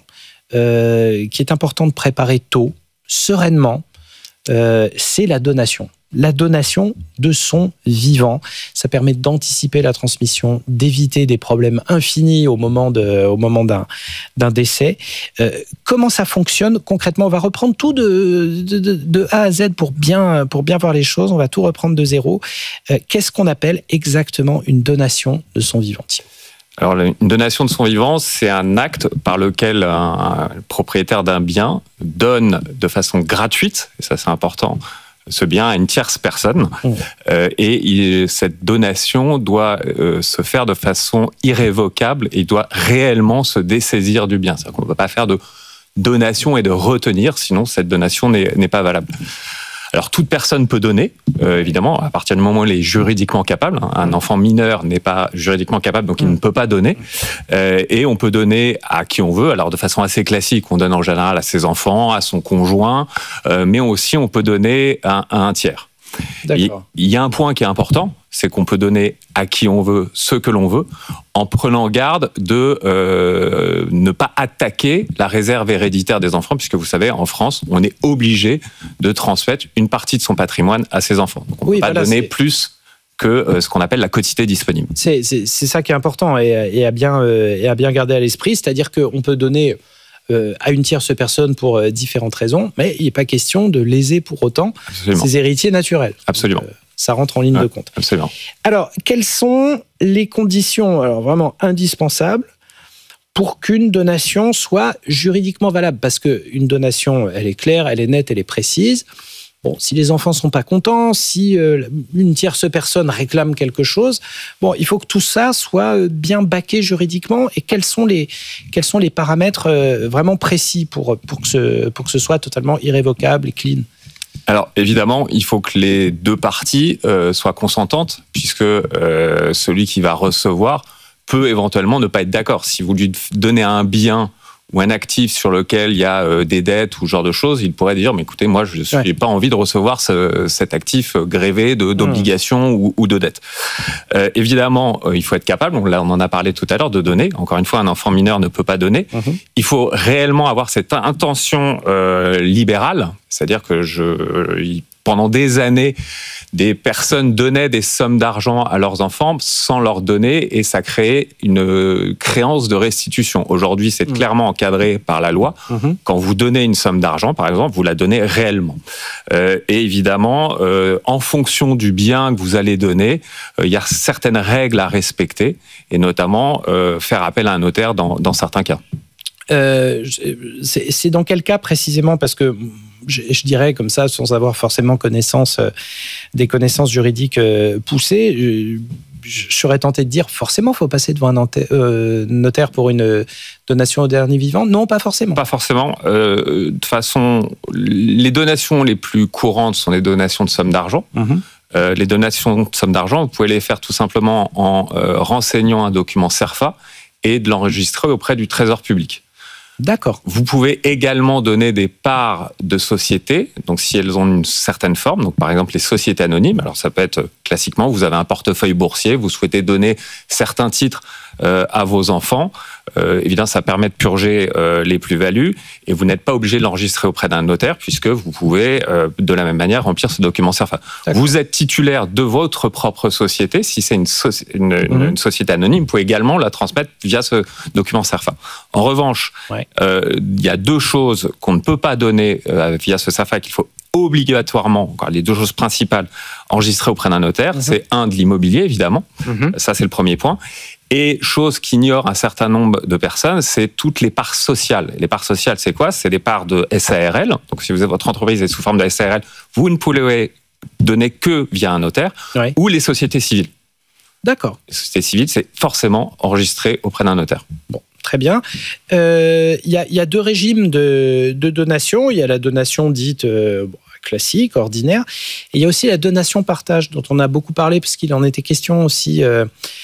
euh, qui est important de préparer tôt, sereinement. Euh, c'est la donation. La donation de son vivant. Ça permet d'anticiper la transmission, d'éviter des problèmes infinis au moment, de, au moment d'un, d'un décès. Euh, comment ça fonctionne concrètement ? On va reprendre tout de, de, de, de A à Z pour bien, pour bien voir les choses. On va tout reprendre de zéro. Euh, qu'est-ce qu'on appelle exactement une donation de son vivant ? Alors, une donation de son vivant, c'est un acte par lequel un, un propriétaire d'un bien donne de façon gratuite, et ça c'est important, ce bien à une tierce personne. Mmh. Euh, et il, cette donation doit euh, se faire de façon irrévocable et il doit réellement se dessaisir du bien. C'est-à-dire qu'on ne peut pas faire de donation et de retenir, sinon cette donation n'est, n'est pas valable. Alors, toute personne peut donner, euh, évidemment, à partir du moment où elle est juridiquement capable. Un enfant mineur n'est pas juridiquement capable, donc il ne peut pas donner. Euh, et on peut donner à qui on veut. Alors, de façon assez classique, on donne en général à ses enfants, à son conjoint, euh, mais aussi on peut donner à, à un tiers. D'accord. Il y a un point qui est important, c'est qu'on peut donner à qui on veut ce que l'on veut, en prenant garde de euh, ne pas attaquer la réserve héréditaire des enfants, puisque vous savez, en France, on est obligé de transmettre une partie de son patrimoine à ses enfants. Donc on ne oui, peut pas voilà, donner c'est... plus que euh, ce qu'on appelle la quotité disponible. C'est, c'est, c'est ça qui est important et, et, à bien, euh, et à bien garder à l'esprit, c'est-à-dire qu'on peut donner euh, à une tierce personne pour euh, différentes raisons, mais il n'est pas question de léser pour autant Absolument. Ses héritiers naturels. Absolument. Donc, euh, ça rentre en ligne ouais, de compte. Absolument. Alors, quelles sont les conditions alors vraiment indispensables pour qu'une donation soit juridiquement valable ? Parce qu'une donation, elle est claire, elle est nette, elle est précise. Bon, si les enfants ne sont pas contents, si euh, une tierce personne réclame quelque chose, bon, il faut que tout ça soit bien baqué juridiquement. Et quels sont les, quels sont les paramètres euh, vraiment précis pour, pour, que ce, pour que ce soit totalement irrévocable et clean ? Alors évidemment, il faut que les deux parties euh, soient consentantes, puisque euh, celui qui va recevoir peut éventuellement ne pas être d'accord. Si vous lui donnez un bien ou un actif sur lequel il y a euh, des dettes ou ce genre de choses, il pourrait dire, mais écoutez, moi, je n'ai ouais. pas envie de recevoir ce, cet actif grévé de, d'obligations mmh. ou, ou de dettes. Euh, évidemment, euh, il faut être capable, on, là, on en a parlé tout à l'heure, de donner. Encore une fois, un enfant mineur ne peut pas donner. Mmh. Il faut réellement avoir cette intention euh, libérale, c'est-à-dire que je, euh, pendant des années, des personnes donnaient des sommes d'argent à leurs enfants sans leur donner et ça créait une créance de restitution. Aujourd'hui, c'est mmh. clairement encadré par la loi. Mmh. Quand vous donnez une somme d'argent, par exemple, vous la donnez réellement. Euh, et évidemment, euh, en fonction du bien que vous allez donner, euh, il y a certaines règles à respecter et notamment euh, faire appel à un notaire dans, dans certains cas. Euh, c'est, c'est dans quel cas précisément ? Parce que je, je dirais comme ça, sans avoir forcément connaissance, euh, des connaissances juridiques euh, poussées, je, je serais tenté de dire forcément, il faut passer devant un notaire, euh, notaire pour une donation au dernier vivant. Non, pas forcément. Pas forcément. Euh, de toute façon, les donations les plus courantes sont les donations de sommes d'argent. Mmh. Euh, les donations de sommes d'argent, vous pouvez les faire tout simplement en euh, renseignant un document CERFA et de l'enregistrer auprès du Trésor public. D'accord. Vous pouvez également donner des parts de sociétés, donc si elles ont une certaine forme, donc par exemple les sociétés anonymes, alors ça peut être classiquement, vous avez un portefeuille boursier, vous souhaitez donner certains titres euh, à vos enfants. Euh, évidemment, ça permet de purger euh, les plus-values et vous n'êtes pas obligé de l'enregistrer auprès d'un notaire puisque vous pouvez euh, de la même manière remplir ce document CERFA. D'accord. Vous êtes titulaire de votre propre société. Si c'est une, so- une, mmh. une société anonyme, vous pouvez également la transmettre via ce document CERFA. En revanche, ouais. euh, il y a deux choses qu'on ne peut pas donner euh, via ce CERFA qu'il faut obligatoirement, encore les deux choses principales, enregistrer auprès d'un notaire. Mmh. C'est un, de l'immobilier, évidemment. Mmh. Ça, c'est le premier point. Et chose qu'ignorent un certain nombre de personnes, c'est toutes les parts sociales. Les parts sociales, c'est quoi ? C'est des parts de S A R L. Donc, si vous avez votre entreprise est sous forme de S A R L, vous ne pouvez donner que via un notaire, ouais. ou les sociétés civiles. D'accord. Les sociétés civiles, c'est forcément enregistré auprès d'un notaire. Bon. Très bien. Il euh, y, y a deux régimes de, de donation. Il y a la donation dite euh, bon, classique, ordinaire. Et il y a aussi la donation partage, dont on a beaucoup parlé, parce qu'il en était question aussi euh,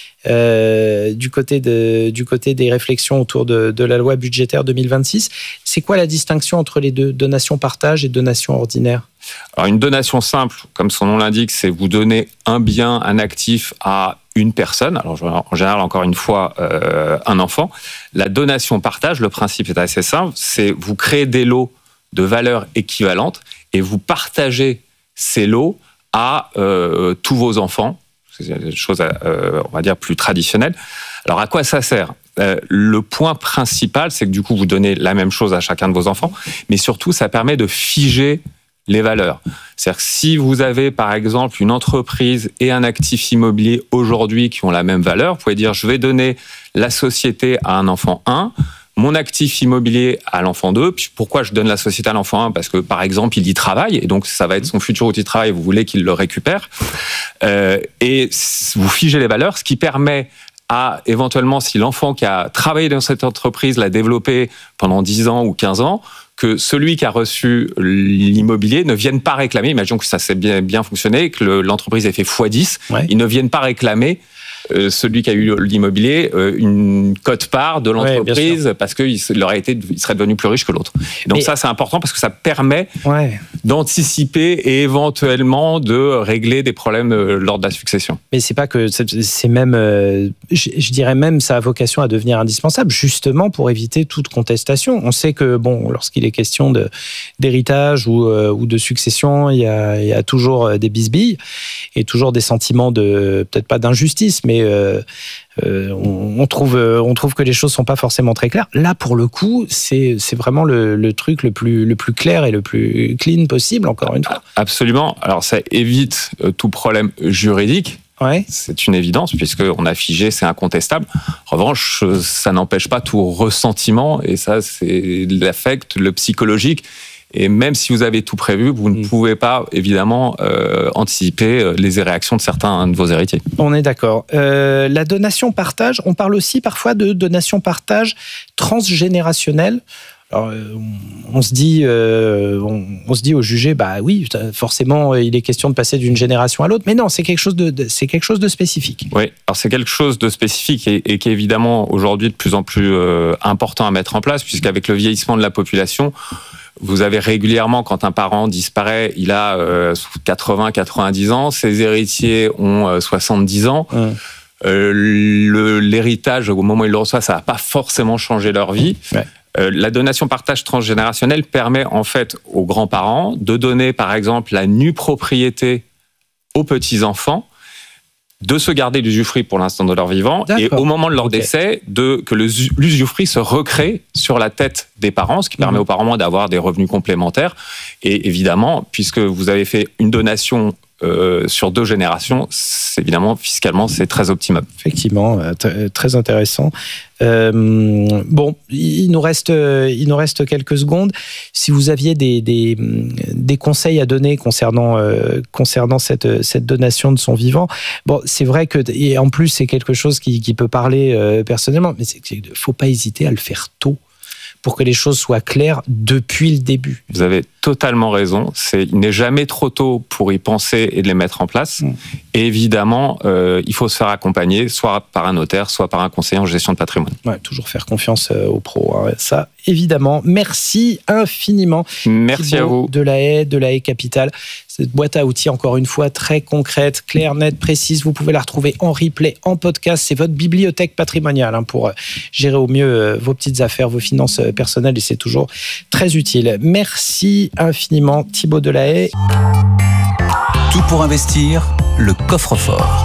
euh, du, côté de, du côté des réflexions autour de, de la loi budgétaire deux mille vingt-six. C'est quoi la distinction entre les deux, donation partage et donation ordinaire ? Alors, une donation simple, comme son nom l'indique, c'est vous donner un bien, un actif à une personne. Alors, en général, encore une fois, euh, un enfant. La donation partage, le principe est assez simple, c'est vous créez des lots de valeur équivalente et vous partagez ces lots à euh, tous vos enfants. C'est une chose, euh, on va dire, plus traditionnelle. Alors, à quoi ça sert ? Euh, le point principal, c'est que du coup, vous donnez la même chose à chacun de vos enfants, mais surtout, ça permet de figer les valeurs. C'est-à-dire que si vous avez, par exemple, une entreprise et un actif immobilier aujourd'hui qui ont la même valeur, vous pouvez dire, je vais donner la société à un enfant un, mon actif immobilier à l'enfant deux. Puis pourquoi je donne la société à l'enfant un ? Parce que, par exemple, il y travaille, et donc ça va être son futur outil de travail, et vous voulez qu'il le récupère. Euh, et vous figez les valeurs, ce qui permet à, éventuellement, si l'enfant qui a travaillé dans cette entreprise l'a développé pendant dix ans ou quinze ans, que celui qui a reçu l'immobilier ne vienne pas réclamer, imaginons que ça s'est bien, bien fonctionné, que le, l'entreprise ait fait fois dix, ouais. Ils ne viennent pas réclamer euh, celui qui a eu l'immobilier euh, une quote-part de l'entreprise ouais, parce qu'il aurait été, il serait devenu plus riche que l'autre. Et donc Mais... ça, c'est important parce que ça permet ouais. d'anticiper et éventuellement de régler des problèmes euh, lors de la succession. Mais c'est pas que c'est, c'est même, euh, je, je dirais même, ça a vocation à devenir indispensable justement pour éviter toute contestation. On sait que bon, lorsqu'il est question de d'héritage ou euh, ou de succession, il y a il y a toujours des bisbilles et toujours des sentiments de peut-être pas d'injustice, mais Euh, euh, on, on, trouve, on trouve que les choses sont pas forcément très claires. Là, pour le coup, c'est, c'est vraiment le, le truc le plus, le plus clair et le plus clean possible, encore une fois. Absolument. Alors, ça évite tout problème juridique. Ouais. C'est une évidence, puisqu'on a figé, c'est incontestable. En revanche, ça n'empêche pas tout ressentiment, et ça, c'est l'affect, le psychologique. Et même si vous avez tout prévu, vous ne pouvez pas, évidemment, euh, anticiper les réactions de certains de vos héritiers. On est d'accord. Euh, la donation-partage, on parle aussi parfois de donation-partage transgénérationnelle. Alors, on se dit, euh, on, on se dit au jugé, bah oui, forcément, il est question de passer d'une génération à l'autre. Mais non, c'est quelque chose de, de c'est quelque chose de spécifique. Oui, alors c'est quelque chose de spécifique et, et qui est évidemment aujourd'hui de plus en plus euh, important à mettre en place, puisqu'avec le vieillissement de la population, vous avez régulièrement, quand un parent disparaît, il a euh, quatre-vingts, quatre-vingt-dix ans, ses héritiers ont euh, soixante-dix ans. Mmh. Euh, le, l'héritage, au moment où ils le reçoivent, ça va pas forcément changer leur vie. Ouais. Euh, la donation partage transgénérationnelle permet en fait aux grands-parents de donner, par exemple, la nue propriété aux petits-enfants, de se garder l'usufruit pour l'instant de leur vivant, D'accord. et au moment de leur okay. décès, de, que le, l'usufruit se recrée sur la tête des parents, ce qui mmh. permet aux parents d'avoir des revenus complémentaires. Et évidemment, puisque vous avez fait une donation euh, sur deux générations, c'est, évidemment, fiscalement, c'est très optimal. Effectivement, t- très intéressant. Euh, bon, il nous reste, il nous reste quelques secondes. Si vous aviez des, des, des conseils à donner concernant, euh, concernant cette, cette donation de son vivant, bon, c'est vrai que, et en plus, c'est quelque chose qui, qui peut parler euh, personnellement, mais il ne faut pas hésiter à le faire tôt, pour que les choses soient claires depuis le début. Vous avez totalement raison. C'est, il n'est jamais trop tôt pour y penser et de les mettre en place. Mmh. Et évidemment, euh, il faut se faire accompagner, soit par un notaire, soit par un conseiller en gestion de patrimoine. Ouais, toujours faire confiance aux pros, hein. Ça, évidemment. Merci infiniment. Merci Thibaut à vous. Delahaye, Delahaye Capital. Cette boîte à outils, encore une fois, très concrète, claire, nette, précise. Vous pouvez la retrouver en replay, en podcast. C'est votre bibliothèque patrimoniale hein, pour gérer au mieux euh, vos petites affaires, vos finances euh, personnelles et c'est toujours très utile. Merci infiniment, Thibaut Delahaye. Tout pour investir, le coffre-fort.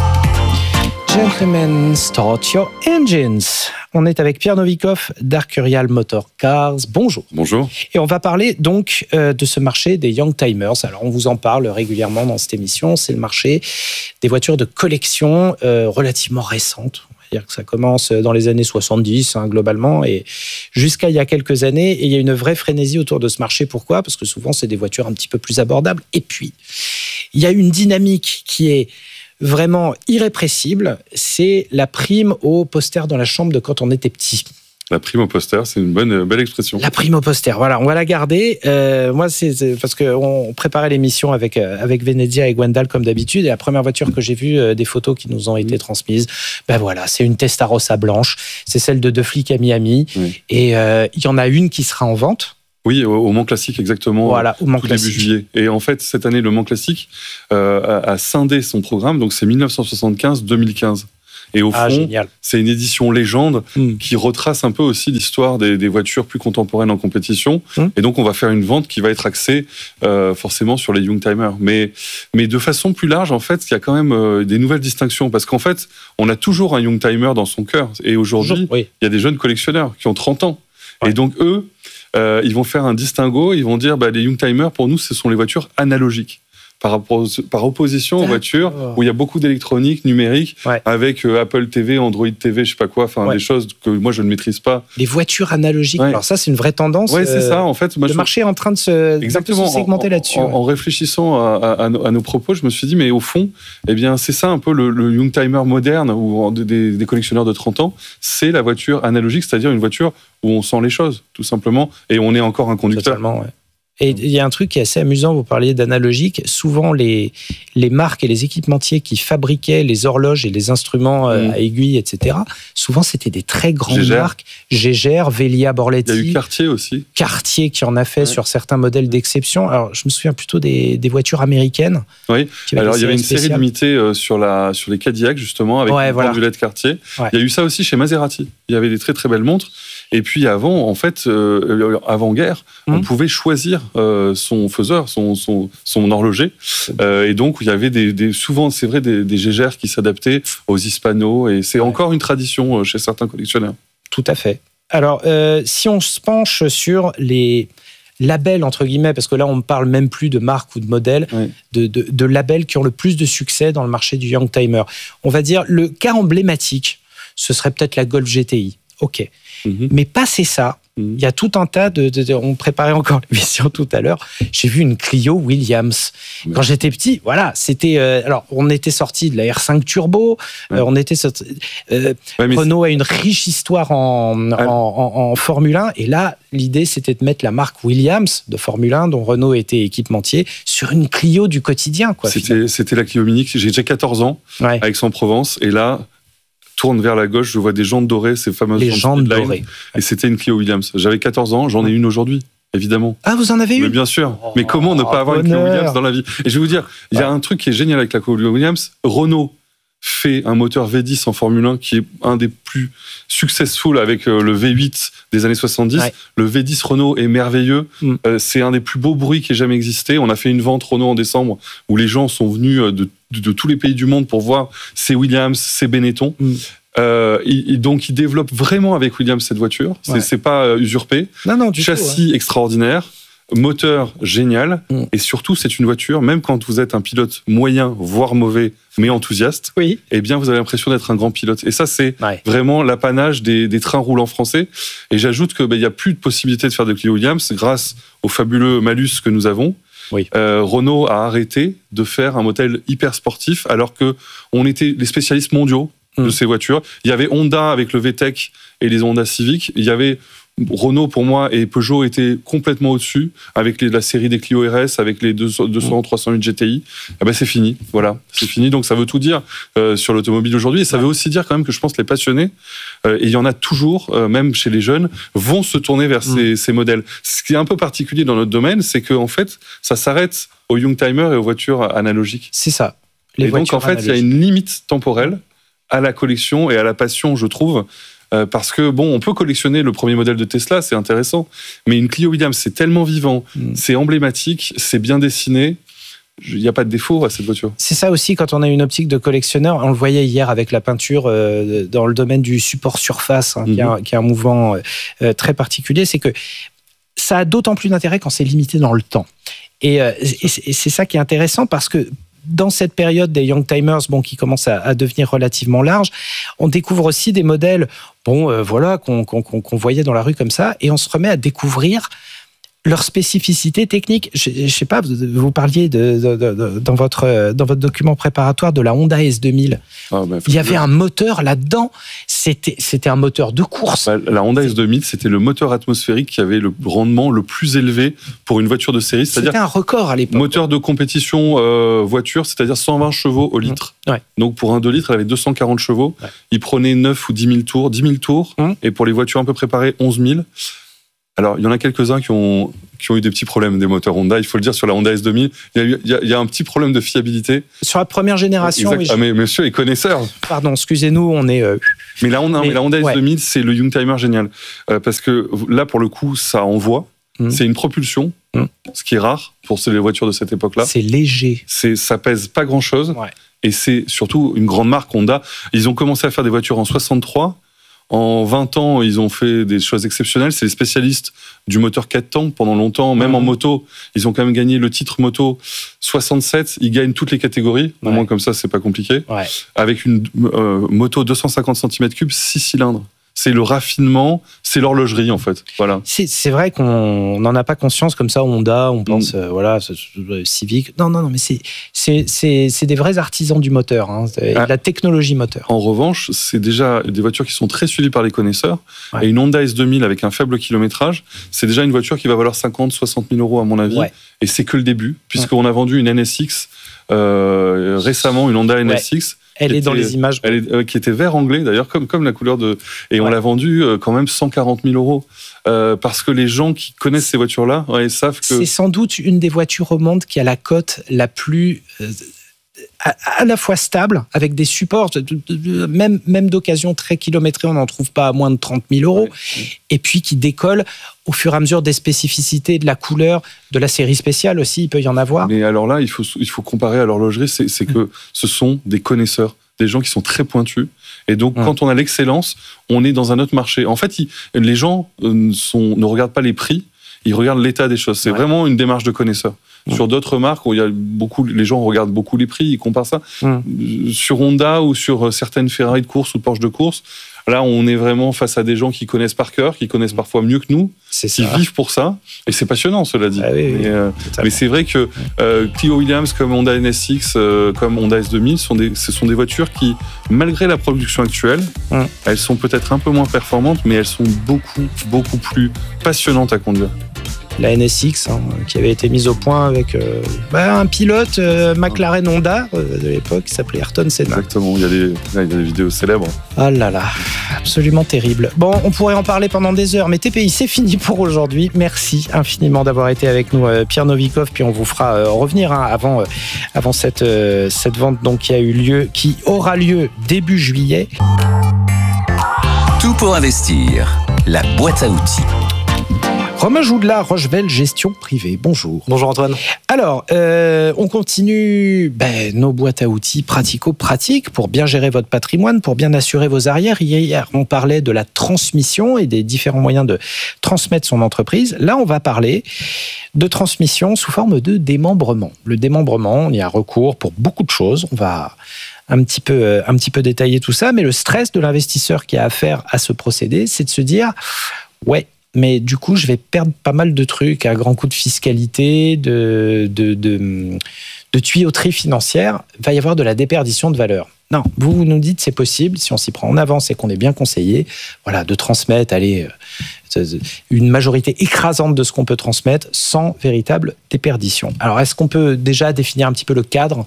Gentlemen, start your engines. On est avec Pierre Novikov d'Arcurial Motor Cars. Bonjour. Bonjour. Et on va parler donc euh, de ce marché des Young Timers. Alors on vous en parle régulièrement dans cette émission. C'est le marché des voitures de collection euh, relativement récentes. On va dire que ça commence dans les années soixante-dix hein, globalement et jusqu'à il y a quelques années. Et il y a une vraie frénésie autour de ce marché. Pourquoi ? Parce que souvent c'est des voitures un petit peu plus abordables. Et puis il y a une dynamique qui est vraiment irrépressible, c'est la prime au poster dans la chambre de quand on était petit. La prime au poster, c'est une bonne, belle expression. La prime au poster, voilà, on va la garder. Euh, moi, c'est, c'est parce qu'on préparait l'émission avec, avec Venezia et Gwendal comme d'habitude, et la première voiture que j'ai vue, euh, des photos qui nous ont été transmises, ben voilà, c'est une Testarossa blanche, c'est celle de deux flics à Miami, oui. et euh, il y en a une qui sera en vente. Oui, au, au Mans Classique, exactement. Voilà, au Mans tout Classique. Début juillet. Et en fait, cette année, le Mans Classique euh, a, a scindé son programme, donc c'est dix-neuf cent soixante-quinze deux mille quinze. Et au ah, fond, génial. C'est une édition légende mm. qui retrace un peu aussi l'histoire des, des voitures plus contemporaines en compétition. Mm. Et donc, on va faire une vente qui va être axée euh, forcément sur les Youngtimers. Mais, mais de façon plus large, en fait, il y a quand même euh, des nouvelles distinctions. Parce qu'en fait, on a toujours un Youngtimer dans son cœur. Et aujourd'hui, oui. il y a des jeunes collectionneurs qui ont trente ans. Ouais. Et donc, eux, Euh, ils vont faire un distinguo, ils vont dire bah, les Youngtimers, pour nous, ce sont les voitures analogiques. Par, rapport, par opposition aux voitures où il y a beaucoup d'électronique, numérique, ouais. avec euh, Apple T V, Android T V, je sais pas quoi, enfin ouais. des choses que moi je ne maîtrise pas. Les voitures analogiques, ouais. alors ça c'est une vraie tendance. Oui, c'est euh, ça. En fait, moi, le je... marché est en train de se, Exactement. de se segmenter en, là-dessus. En, ouais. en réfléchissant à, à, à, nos, à nos propos, je me suis dit, mais au fond, eh bien, c'est ça un peu le, le Youngtimer moderne ou des, des collectionneurs de trente ans, c'est la voiture analogique, c'est-à-dire une voiture où on sent les choses, tout simplement, et on est encore un conducteur. Totalement, ouais. Et il y a un truc qui est assez amusant, vous parliez d'analogique. Souvent, les, les marques et les équipementiers qui fabriquaient les horloges et les instruments mmh. à aiguilles, et cetera, souvent, c'était des très grandes Gégère. marques. Gégère, Velia, Borletti. Il y a eu Cartier aussi. Cartier qui en a fait ouais. sur certains modèles d'exception. Alors, je me souviens plutôt des, des voitures américaines. Oui, alors il y avait une spéciales. série limitée sur, la, sur les Cadillacs, justement, avec ouais, une voilà. pendulette Cartier. Ouais. Il y a eu ça aussi chez Maserati. Il y avait des très, très belles montres. Et puis avant, en fait, euh, avant-guerre, mmh. on pouvait choisir euh, son faiseur, son, son, son horloger. Euh, et donc, il y avait des, des, souvent, c'est vrai, des, des Gégères qui s'adaptaient aux Hispanos. Et c'est ouais. encore une tradition chez certains collectionneurs. Tout à fait. Alors, euh, si on se penche sur les labels, entre guillemets, parce que là, on ne parle même plus de marques ou de modèles, ouais. de, de, de labels qui ont le plus de succès dans le marché du Youngtimer. On va dire, le cas emblématique, ce serait peut-être la Golf G T I. OK. Mmh. Mais passé ça, il mmh. y a tout un tas de, de, de... On préparait encore l'émission tout à l'heure. J'ai vu une Clio Williams. Mmh. Quand j'étais petit, voilà, c'était... Euh, alors, on était sorti de la R cinq Turbo. Ouais. Euh, on était sorti... Euh, ouais, Renault a une riche histoire en, ah. en, en, en Formule un. Et là, l'idée, c'était de mettre la marque Williams de Formule un, dont Renault était équipementier, sur une Clio du quotidien. Quoi, c'était, c'était la Clio Mini. J'ai déjà quatorze ans, ouais. avec Aix-en-Provence. Et là... tourne vers la gauche, je vois des jantes dorées, ces fameuses les jantes dorées. Et c'était une Clio Williams. J'avais quatorze ans, j'en ai une aujourd'hui, évidemment. Ah, vous en avez une ? Mais bien sûr. Oh, mais comment ne pas avoir bonheur. Une Clio Williams dans la vie ? Et je vais vous dire, il ouais. y a un truc qui est génial avec la Clio Williams. Renault fait un moteur V dix en Formule un qui est un des plus successful avec le V huit des années soixante-dix. Ouais. Le V dix Renault est merveilleux. Mm. Euh, c'est un des plus beaux bruits qui ait jamais existé. On a fait une vente Renault en décembre où les gens sont venus de, de, de tous les pays du monde pour voir ces Williams, ces Benetton. Mm. Euh, il, donc, il développe vraiment avec Williams cette voiture. C'est, ouais. c'est pas euh, usurpé. Non, non, du Châssis tout, ouais. extraordinaire. Moteur génial. Mm. Et surtout, c'est une voiture, même quand vous êtes un pilote moyen, voire mauvais, mais enthousiaste, oui. eh bien, vous avez l'impression d'être un grand pilote. Et ça, c'est ouais. vraiment l'apanage des, des trains roulants français. Et j'ajoute qu'il ben, n'y a plus de possibilité de faire de Clio Williams grâce au fabuleux malus que nous avons. Oui. Euh, Renault a arrêté de faire un modèle hyper sportif alors que on était les spécialistes mondiaux mmh. de ces voitures. Il y avait Honda avec le V-Tech et les Honda Civic. Il y avait Renault, pour moi, et Peugeot étaient complètement au-dessus, avec les, la série des Clio R S, avec les deux cents, trois cent huit G T I. Eh ben, c'est fini. Voilà, c'est fini. Donc, ça veut tout dire euh, sur l'automobile aujourd'hui. Et ça veut aussi dire quand même que je pense que les passionnés, euh, et il y en a toujours, euh, même chez les jeunes, vont se tourner vers mmh. ces, ces modèles. Ce qui est un peu particulier dans notre domaine, c'est qu'en fait, ça s'arrête aux Youngtimer et aux voitures analogiques. C'est ça. Les et donc, en fait, il y a une limite temporelle à la collection et à la passion, je trouve. Euh, parce que, bon, on peut collectionner le premier modèle de Tesla, c'est intéressant, mais une Clio Williams, c'est tellement vivant, mmh. c'est emblématique, c'est bien dessiné, il n'y a pas de défaut à cette voiture. C'est ça aussi, quand on a une optique de collectionneur, on le voyait hier avec la peinture euh, dans le domaine du support surface, hein, mmh. qui, est un, qui est un mouvement euh, très particulier, c'est que ça a d'autant plus d'intérêt quand c'est limité dans le temps. Et, euh, et c'est ça qui est intéressant, parce que dans cette période des Youngtimers, bon, qui commence à, à devenir relativement large, on découvre aussi des modèles, bon, euh, voilà, qu'on, qu'on, qu'on voyait dans la rue comme ça, et on se remet à découvrir leur spécificité technique. Je ne sais pas, vous parliez de, de, de, de, dans, votre, dans votre document préparatoire de la Honda S deux mille. Ah, ben, il y avait un moteur là-dedans. C'était, c'était un moteur de course. Bah, la Honda S deux mille, c'était le moteur atmosphérique qui avait le rendement le plus élevé pour une voiture de série. C'est-à-dire c'était un record à l'époque. Moteur de compétition euh, voiture, c'est-à-dire cent vingt chevaux au litre. Mmh. Ouais. Donc pour un deux litres, elle avait deux cent quarante chevaux. Ouais. Il prenait neuf ou dix mille tours. dix mille tours. Mmh. Et pour les voitures un peu préparées, onze mille. Alors, il y en a quelques-uns qui ont, qui ont eu des petits problèmes des moteurs Honda. Il faut le dire, sur la Honda S deux mille, il y a, eu, il y a, il y a un petit problème de fiabilité. Sur la première génération, exact. Oui. Ah, mais monsieur est connaisseur. Pardon, excusez-nous, on est... Euh... Mais, la Honda, mais, mais la Honda ouais. S deux mille, c'est le Youngtimer génial. Euh, parce que là, pour le coup, ça envoie. Mmh. C'est une propulsion, mmh. ce qui est rare pour les voitures de cette époque-là. C'est léger. C'est, ça pèse pas grand-chose. Ouais. Et c'est surtout une grande marque Honda. Ils ont commencé à faire des voitures en soixante-trois. En vingt ans, ils ont fait des choses exceptionnelles. C'est les spécialistes du moteur quatre temps pendant longtemps. Même mmh. en moto, ils ont quand même gagné le titre moto soixante-sept. Ils gagnent toutes les catégories. Au ouais. moins, comme ça, c'est pas compliqué. Ouais. Avec une euh, moto deux cent cinquante centimètres cubes, six cylindres. C'est le raffinement, c'est l'horlogerie en fait. Voilà. C'est, c'est vrai qu'on n'en a pas conscience comme ça. Honda, on pense mmh. euh, voilà, euh, Civic. Non, non, non, mais c'est c'est c'est, c'est des vrais artisans du moteur, hein, ah. la technologie moteur. En revanche, c'est déjà des voitures qui sont très suivies par les connaisseurs. Ouais. Et une Honda S deux mille avec un faible kilométrage, c'est déjà une voiture qui va valoir cinquante, soixante mille euros à mon avis. Ouais. Et c'est que le début, puisqu'on ouais. a vendu une N S X euh, récemment, une Honda N S X. Ouais. Elle est était, dans les images. Elle est, euh, qui était vert anglais, d'ailleurs, comme, comme la couleur de... Et ouais. on l'a vendue euh, quand même cent quarante mille euros. Euh, parce que les gens qui connaissent ces voitures-là ouais, savent que... C'est sans doute une des voitures au monde qui a la cote la plus... Euh, à, à la fois stable, avec des supports, de, de, de, même, même d'occasion très kilométrés, on n'en trouve pas à moins de trente mille euros. Ouais. Et puis qui décolle au fur et à mesure des spécificités, de la couleur, de la série spéciale aussi, il peut y en avoir. Mais alors là, il faut, il faut comparer à l'horlogerie, c'est, c'est que ce sont des connaisseurs, des gens qui sont très pointus. Et donc, mmh. quand on a l'excellence, on est dans un autre marché. En fait, il, les gens sont, ne regardent pas les prix, ils regardent l'état des choses. C'est ouais. vraiment une démarche de connaisseur. Mmh. Sur d'autres marques où il y a beaucoup, les gens regardent beaucoup les prix, ils comparent ça. Mmh. Sur Honda ou sur certaines Ferrari de course ou Porsche de course, là, on est vraiment face à des gens qui connaissent par cœur, qui connaissent parfois mieux que nous, c'est qui ça. vivent pour ça. Et c'est passionnant, cela dit. Ah oui, oui, mais, euh, mais c'est vrai que euh, Clio Williams, comme Honda N S X, euh, comme Honda S deux mille, sont des, ce sont des voitures qui, malgré la production actuelle, mmh. elles sont peut-être un peu moins performantes, mais elles sont beaucoup, beaucoup plus passionnantes à conduire. La N S X, hein, qui avait été mise au point avec euh, bah, un pilote euh, McLaren Honda euh, de l'époque qui s'appelait Ayrton Senna. Exactement, il y a des, il y a des vidéos célèbres. Ah là là, absolument terrible. Bon, on pourrait en parler pendant des heures, mais T P I, c'est fini pour aujourd'hui. Merci infiniment d'avoir été avec nous, euh, Pierre Novikov, puis on vous fera euh, revenir hein, avant, euh, avant cette, euh, cette vente donc, qui a eu lieu, qui aura lieu début juillet. Tout pour investir, la boîte à outils. Romain Joudela, Rochevel Gestion Privée. Bonjour. Bonjour Antoine. Alors, euh, on continue ben, nos boîtes à outils pratico-pratiques pour bien gérer votre patrimoine, pour bien assurer vos arrières. Hier, on parlait de la transmission et des différents moyens de transmettre son entreprise. Là, on va parler de transmission sous forme de démembrement. Le démembrement, il y a recours pour beaucoup de choses. On va un petit peu, un petit peu détailler tout ça, mais le stress de l'investisseur qui a affaire à ce procédé, c'est de se dire, ouais, mais du coup, je vais perdre pas mal de trucs à grands coups de fiscalité, de, de, de, de tuyauterie financière. Il va y avoir de la déperdition de valeur. Non, vous nous dites c'est possible, si on s'y prend en avance et qu'on est bien conseillé, voilà, de transmettre, allez, une majorité écrasante de ce qu'on peut transmettre sans véritable déperdition. Alors, est-ce qu'on peut déjà définir un petit peu le cadre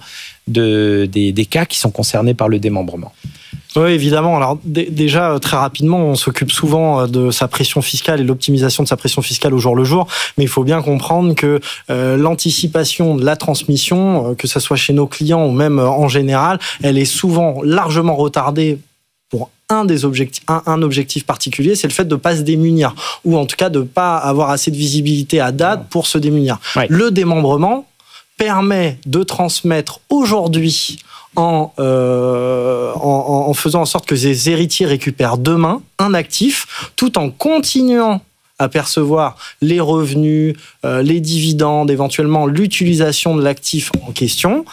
de, des, des cas qui sont concernés par le démembrement ? Oui, évidemment. Alors d- déjà, très rapidement, on s'occupe souvent de sa pression fiscale et l'optimisation de sa pression fiscale au jour le jour, mais il faut bien comprendre que euh, l'anticipation de la transmission, euh, que ce soit chez nos clients ou même euh, en général, elle est souvent largement retardée pour un des objectifs, un, un objectif particulier, c'est le fait de ne pas se démunir, ou en tout cas de ne pas avoir assez de visibilité à date pour se démunir. Ouais. Le démembrement permet de transmettre aujourd'hui En, euh, en, en faisant en sorte que les héritiers récupèrent demain un actif, tout en continuant à percevoir les revenus, euh, les dividendes, éventuellement l'utilisation de l'actif en question,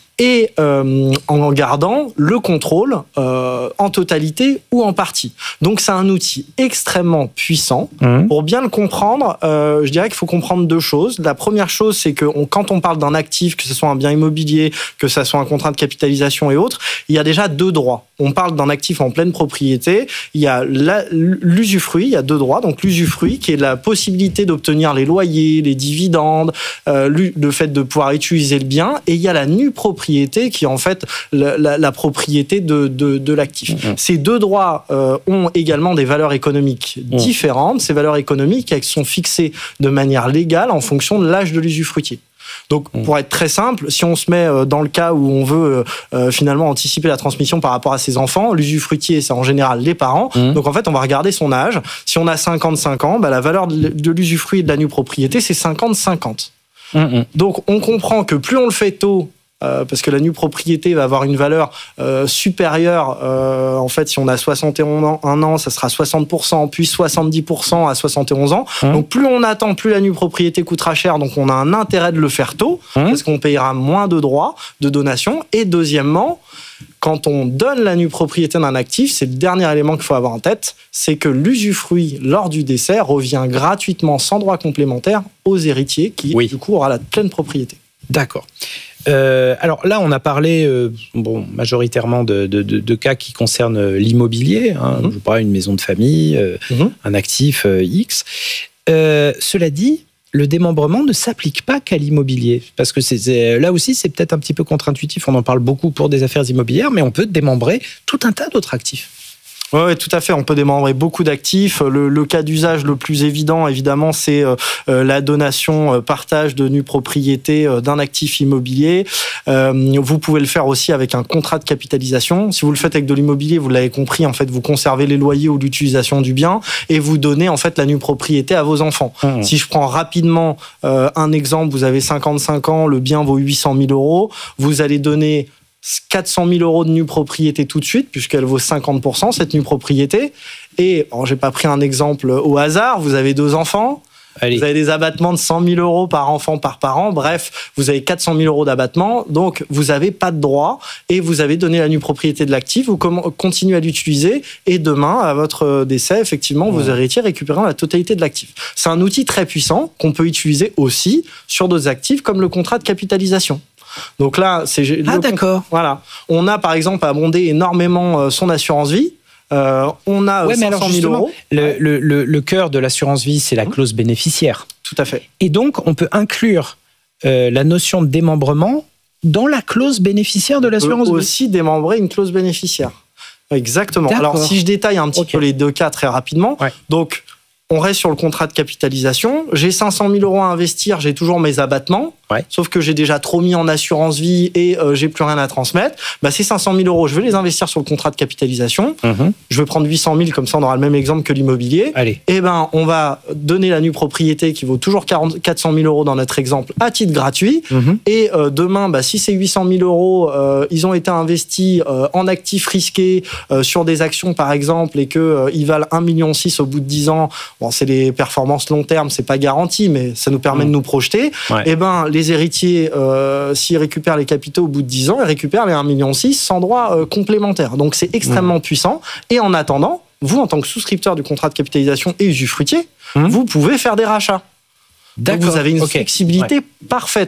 et euh, en gardant le contrôle euh, en totalité ou en partie. Donc c'est un outil extrêmement puissant. Mmh. Pour bien le comprendre, euh, je dirais qu'il faut comprendre deux choses. La première chose, c'est que on, quand on parle d'un actif, que ce soit un bien immobilier, que ce soit un contrat de capitalisation et autres, il y a déjà deux droits. On parle d'un actif en pleine propriété, il y a la, l'usufruit, il y a deux droits. Donc l'usufruit, qui est la possibilité d'obtenir les loyers, les dividendes, euh, le fait de pouvoir utiliser le bien, et il y a la nue propriété, qui est en fait la, la, la propriété de, de, de l'actif. Mmh. Ces deux droits euh, ont également des valeurs économiques mmh. différentes. Ces valeurs économiques, elles sont fixées de manière légale en fonction de l'âge de l'usufruitier. Donc, mmh. pour être très simple, si on se met dans le cas où on veut euh, finalement anticiper la transmission par rapport à ses enfants, l'usufruitier, c'est en général les parents. Mmh. Donc, en fait, on va regarder son âge. Si on a cinquante-cinq ans, bah, la valeur de, de l'usufruit et de la nue propriété, c'est cinquante cinquante. Mmh. Donc, on comprend que plus on le fait tôt, Euh, parce que la nue propriété va avoir une valeur euh, supérieure. Euh, en fait, si on a soixante et un ans, un an, ça sera soixante pour cent, puis soixante-dix pour cent à soixante et onze ans. Mmh. Donc, plus on attend, plus la nue propriété coûtera cher. Donc, on a un intérêt de le faire tôt, mmh. parce qu'on payera moins de droits de donation. Et deuxièmement, quand on donne la nue propriété d'un actif, c'est le dernier élément qu'il faut avoir en tête, c'est que l'usufruit, lors du décès, revient gratuitement, sans droit complémentaire, aux héritiers, qui, oui. du coup, aura la pleine propriété. D'accord. Euh, alors là, on a parlé euh, bon, majoritairement de, de, de, de cas qui concernent l'immobilier, hein, mmh. je parle une maison de famille, euh, mmh. un actif euh, X. Euh, cela dit, le démembrement ne s'applique pas qu'à l'immobilier, parce que c'est, c'est, là aussi, c'est peut-être un petit peu contre-intuitif. On en parle beaucoup pour des affaires immobilières, mais on peut démembrer tout un tas d'autres actifs. Oui, ouais, tout à fait. On peut démembrer beaucoup d'actifs. Le, le cas d'usage le plus évident, évidemment, c'est euh, la donation, euh, partage de nue propriété euh, d'un actif immobilier. Euh, vous pouvez le faire aussi avec un contrat de capitalisation. Si vous le faites avec de l'immobilier, vous l'avez compris, en fait, vous conservez les loyers ou l'utilisation du bien et vous donnez en fait la nue propriété à vos enfants. Mmh. Si je prends rapidement euh, un exemple, vous avez cinquante-cinq ans, le bien vaut huit cent mille euros, vous allez donner quatre cent mille euros de nue propriété tout de suite, puisqu'elle vaut cinquante pour cent, cette nue propriété. Et, alors, j'ai pas pris un exemple au hasard, vous avez deux enfants, Allez. Vous avez des abattements de cent mille euros par enfant par parent, bref, vous avez quatre cent mille euros d'abattement, donc vous n'avez pas de droit et vous avez donné la nue propriété de l'actif, vous continuez à l'utiliser et demain, à votre décès, effectivement, vos héritiers récupéreront la totalité de l'actif. C'est un outil très puissant qu'on peut utiliser aussi sur d'autres actifs comme le contrat de capitalisation. Donc là, c'est ah d'accord. Voilà, on a par exemple abondé énormément son assurance vie. Euh, on a ouais, cinq cent mille euros. Le, le, le, le cœur de l'assurance vie, c'est la clause bénéficiaire. Tout à fait. Et donc, on peut inclure euh, la notion de démembrement dans la clause bénéficiaire de l'assurance vie. On peut aussi démembrer une clause bénéficiaire. Exactement. D'accord. Alors, si je détaille un petit okay. peu les deux cas très rapidement, ouais. donc on reste sur le contrat de capitalisation. J'ai cinq cent mille euros à investir, j'ai toujours mes abattements. Ouais. Sauf que j'ai déjà trop mis en assurance vie et euh, j'ai plus rien à transmettre. Bah, ces cinq cent mille euros, je vais les investir sur le contrat de capitalisation. Mmh. Je vais prendre huit cent mille, comme ça on aura le même exemple que l'immobilier. Allez. Et ben, on va donner la nue propriété qui vaut toujours quatre cent mille euros dans notre exemple à titre gratuit. Mmh. Et euh, demain, bah, si ces huit cent mille euros, euh, ils ont été investis euh, en actifs risqués euh, sur des actions par exemple et qu'ils euh, valent un virgule six million au bout de dix ans, bon, c'est les performances long terme, c'est pas garanti, mais ça nous permet mmh. de nous projeter. Ouais. Et ben, les Les héritiers, euh, s'ils récupèrent les capitaux au bout de dix ans, ils récupèrent les un virgule six million sans droit euh, complémentaire. Donc, c'est extrêmement mmh. puissant. Et en attendant, vous, en tant que souscripteur du contrat de capitalisation et usufruitier, mmh. vous pouvez faire des rachats. D'accord. Donc, vous avez une okay. flexibilité ouais. parfaite.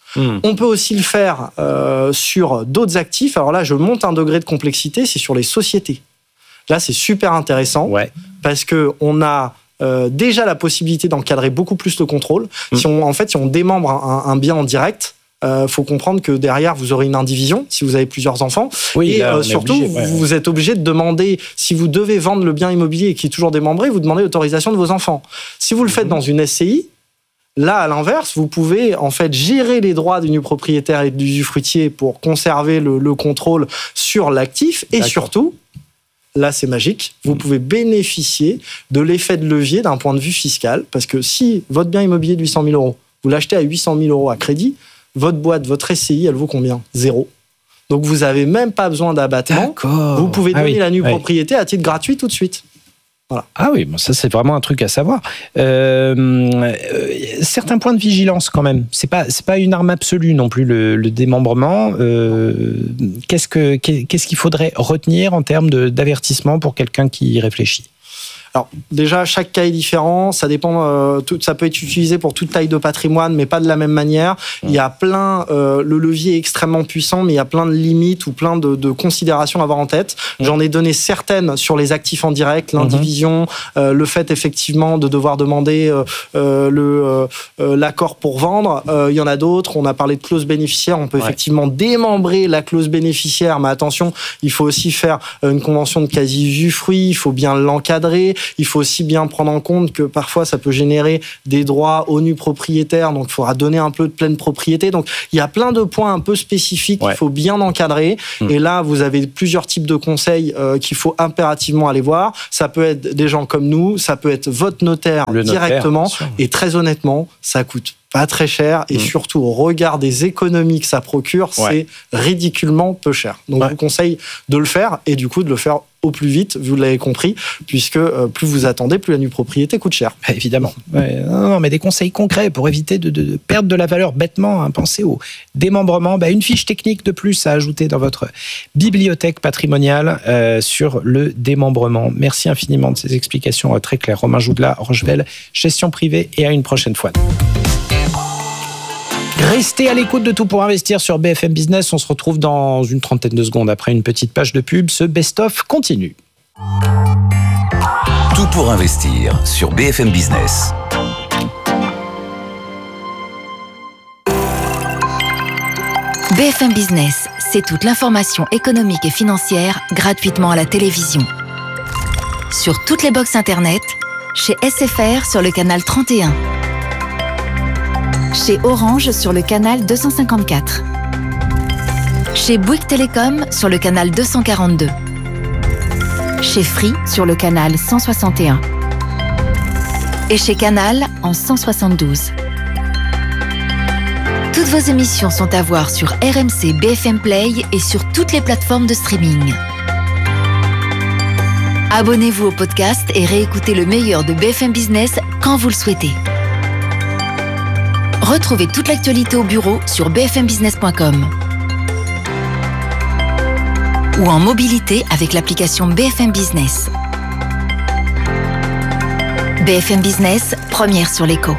Mmh. On peut aussi le faire euh, sur d'autres actifs. Alors là, je monte un degré de complexité, c'est sur les sociétés. Là, c'est super intéressant ouais. parce qu'on a euh, déjà la possibilité d'encadrer beaucoup plus le contrôle. Mmh. Si on, en fait, si on démembre un, un bien en direct, il euh, faut comprendre que derrière, vous aurez une indivision si vous avez plusieurs enfants. Oui, et là, euh, surtout, obligé, ouais, vous, vous êtes obligé de demander, si vous devez vendre le bien immobilier qui est toujours démembré, vous demandez l'autorisation de vos enfants. Si vous le faites mmh. dans une S C I, là, à l'inverse, vous pouvez en fait gérer les droits du nu propriétaire et de l'usufruitier pour conserver le, le contrôle sur l'actif. Et D'accord. surtout, là, c'est magique, vous pouvez bénéficier de l'effet de levier d'un point de vue fiscal. Parce que si votre bien immobilier de huit cent mille euros, vous l'achetez à huit cent mille euros à crédit, votre boîte, votre S C I, elle vaut combien ? Zéro. Donc, vous n'avez même pas besoin d'abattement. D'accord. Vous pouvez donner ah oui, la nue oui. propriété à titre gratuit tout de suite. Voilà. Ah oui, bon, ça c'est vraiment un truc à savoir. Euh, euh, certains points de vigilance quand même. C'est pas c'est pas une arme absolue non plus le, le démembrement. Euh, qu'est-ce que qu'est-ce qu'il faudrait retenir en termes de, d'avertissement pour quelqu'un qui y réfléchit ? Alors déjà, chaque cas est différent, ça dépend, euh, tout, ça peut être utilisé pour toute taille de patrimoine, mais pas de la même manière. Mmh. Il y a plein, euh, le levier est extrêmement puissant, mais il y a plein de limites ou plein de, de considérations à avoir en tête. Mmh. J'en ai donné certaines sur les actifs en direct, l'indivision, mmh. euh, le fait effectivement de devoir demander euh, euh, le, euh, l'accord pour vendre. Euh, il y en a d'autres, on a parlé de clause bénéficiaire, on peut ouais. effectivement démembrer la clause bénéficiaire, mais attention, il faut aussi faire une convention de quasi-usufruit, il faut bien l'encadrer. Il faut aussi bien prendre en compte que parfois ça peut générer des droits au nu propriétaire, donc il faudra donner un peu de pleine propriété. Donc il y a plein de points un peu spécifiques ouais. qu'il faut bien encadrer. Mmh. Et là, vous avez plusieurs types de conseils euh, qu'il faut impérativement aller voir. Ça peut être des gens comme nous, ça peut être votre notaire, Le directement. Notaire, et très honnêtement, ça coûte pas très cher et mmh. surtout au regard des économies que ça procure, ouais. c'est ridiculement peu cher. Donc ouais. je vous conseille de le faire et du coup de le faire au plus vite, vous l'avez compris, puisque euh, plus vous attendez, plus la nue propriété coûte cher. Bah, évidemment. Ouais, non, non, mais des conseils concrets pour éviter de, de, de perdre de la valeur bêtement. Hein, pensez au démembrement. Bah, une fiche technique de plus à ajouter dans votre bibliothèque patrimoniale euh, sur le démembrement. Merci infiniment de ces explications euh, très claires. Romain Joudla, Rochevelle, gestion privée, et à une prochaine fois. Restez à l'écoute de Tout pour investir sur B F M Business. On se retrouve dans une trentaine de secondes après une petite page de pub. Ce best-of continue. Tout pour investir sur B F M Business. B F M Business, c'est toute l'information économique et financière gratuitement à la télévision. Sur toutes les box internet, chez S F R sur le canal trente et un. Chez Orange sur le canal deux cent cinquante-quatre. Chez Bouygues Télécom sur le canal deux cent quarante-deux. Chez Free sur le canal cent soixante et un. Et chez Canal en cent soixante-douze. Toutes vos émissions sont à voir sur R M C B F M Play et sur toutes les plateformes de streaming. Abonnez-vous au podcast et réécoutez le meilleur de B F M Business quand vous le souhaitez. Retrouvez toute l'actualité au bureau sur b f m business point com ou en mobilité avec l'application B F M Business. B F M Business, première sur l'écho.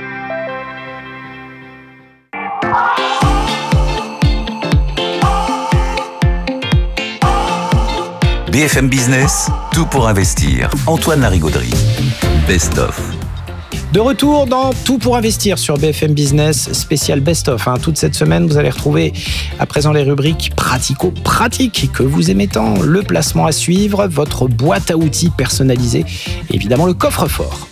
B F M Business, tout pour investir. Antoine Larigauderie. Best of. De retour dans Tout pour investir sur B F M Business, spécial best-of. Hein. Toute cette semaine, vous allez retrouver à présent les rubriques pratico-pratiques que vous aimez tant, le placement à suivre, votre boîte à outils personnalisée et évidemment le coffre-fort.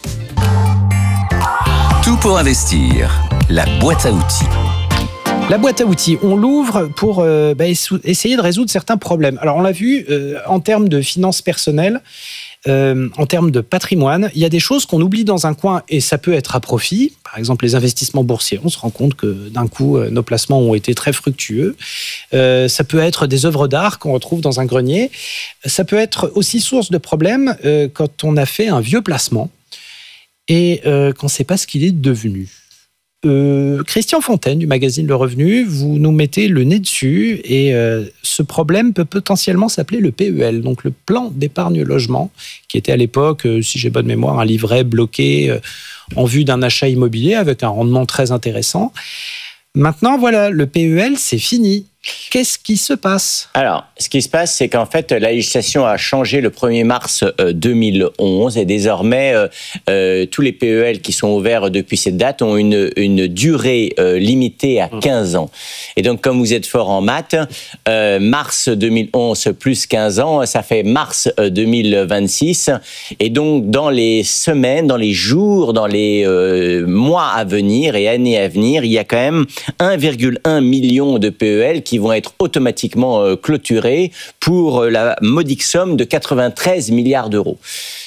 Tout pour investir, la boîte à outils. La boîte à outils, on l'ouvre pour euh, bah, essayer de résoudre certains problèmes. Alors on l'a vu, euh, en termes de finances personnelles, Euh, en termes de patrimoine, il y a des choses qu'on oublie dans un coin et ça peut être à profit. Par exemple, les investissements boursiers. On se rend compte que d'un coup, euh, nos placements ont été très fructueux. Euh, ça peut être des œuvres d'art qu'on retrouve dans un grenier. Ça peut être aussi source de problèmes euh, quand on a fait un vieux placement et euh, qu'on ne sait pas ce qu'il est devenu. Euh, Christian Fontaine du magazine Le Revenu, vous nous mettez le nez dessus et euh, ce problème peut potentiellement s'appeler le P E L, donc le plan d'épargne logement, qui était à l'époque, euh, si j'ai bonne mémoire, un livret bloqué euh, en vue d'un achat immobilier avec un rendement très intéressant. Maintenant, voilà, le P E L, c'est fini. Qu'est-ce qui se passe ? Alors, ce qui se passe, c'est qu'en fait, la législation a changé le premier mars deux mille onze et désormais, euh, euh, tous les P E L qui sont ouverts depuis cette date ont une, une durée euh, limitée à quinze ans. Et donc, comme vous êtes fort en maths, euh, mars deux mille onze plus quinze ans, ça fait mars deux mille vingt-six. Et donc, dans les semaines, dans les jours, dans les euh, mois à venir et années à venir, il y a quand même un virgule un million de P E L qui qui vont être automatiquement clôturés pour la modique somme de quatre-vingt-treize milliards d'euros.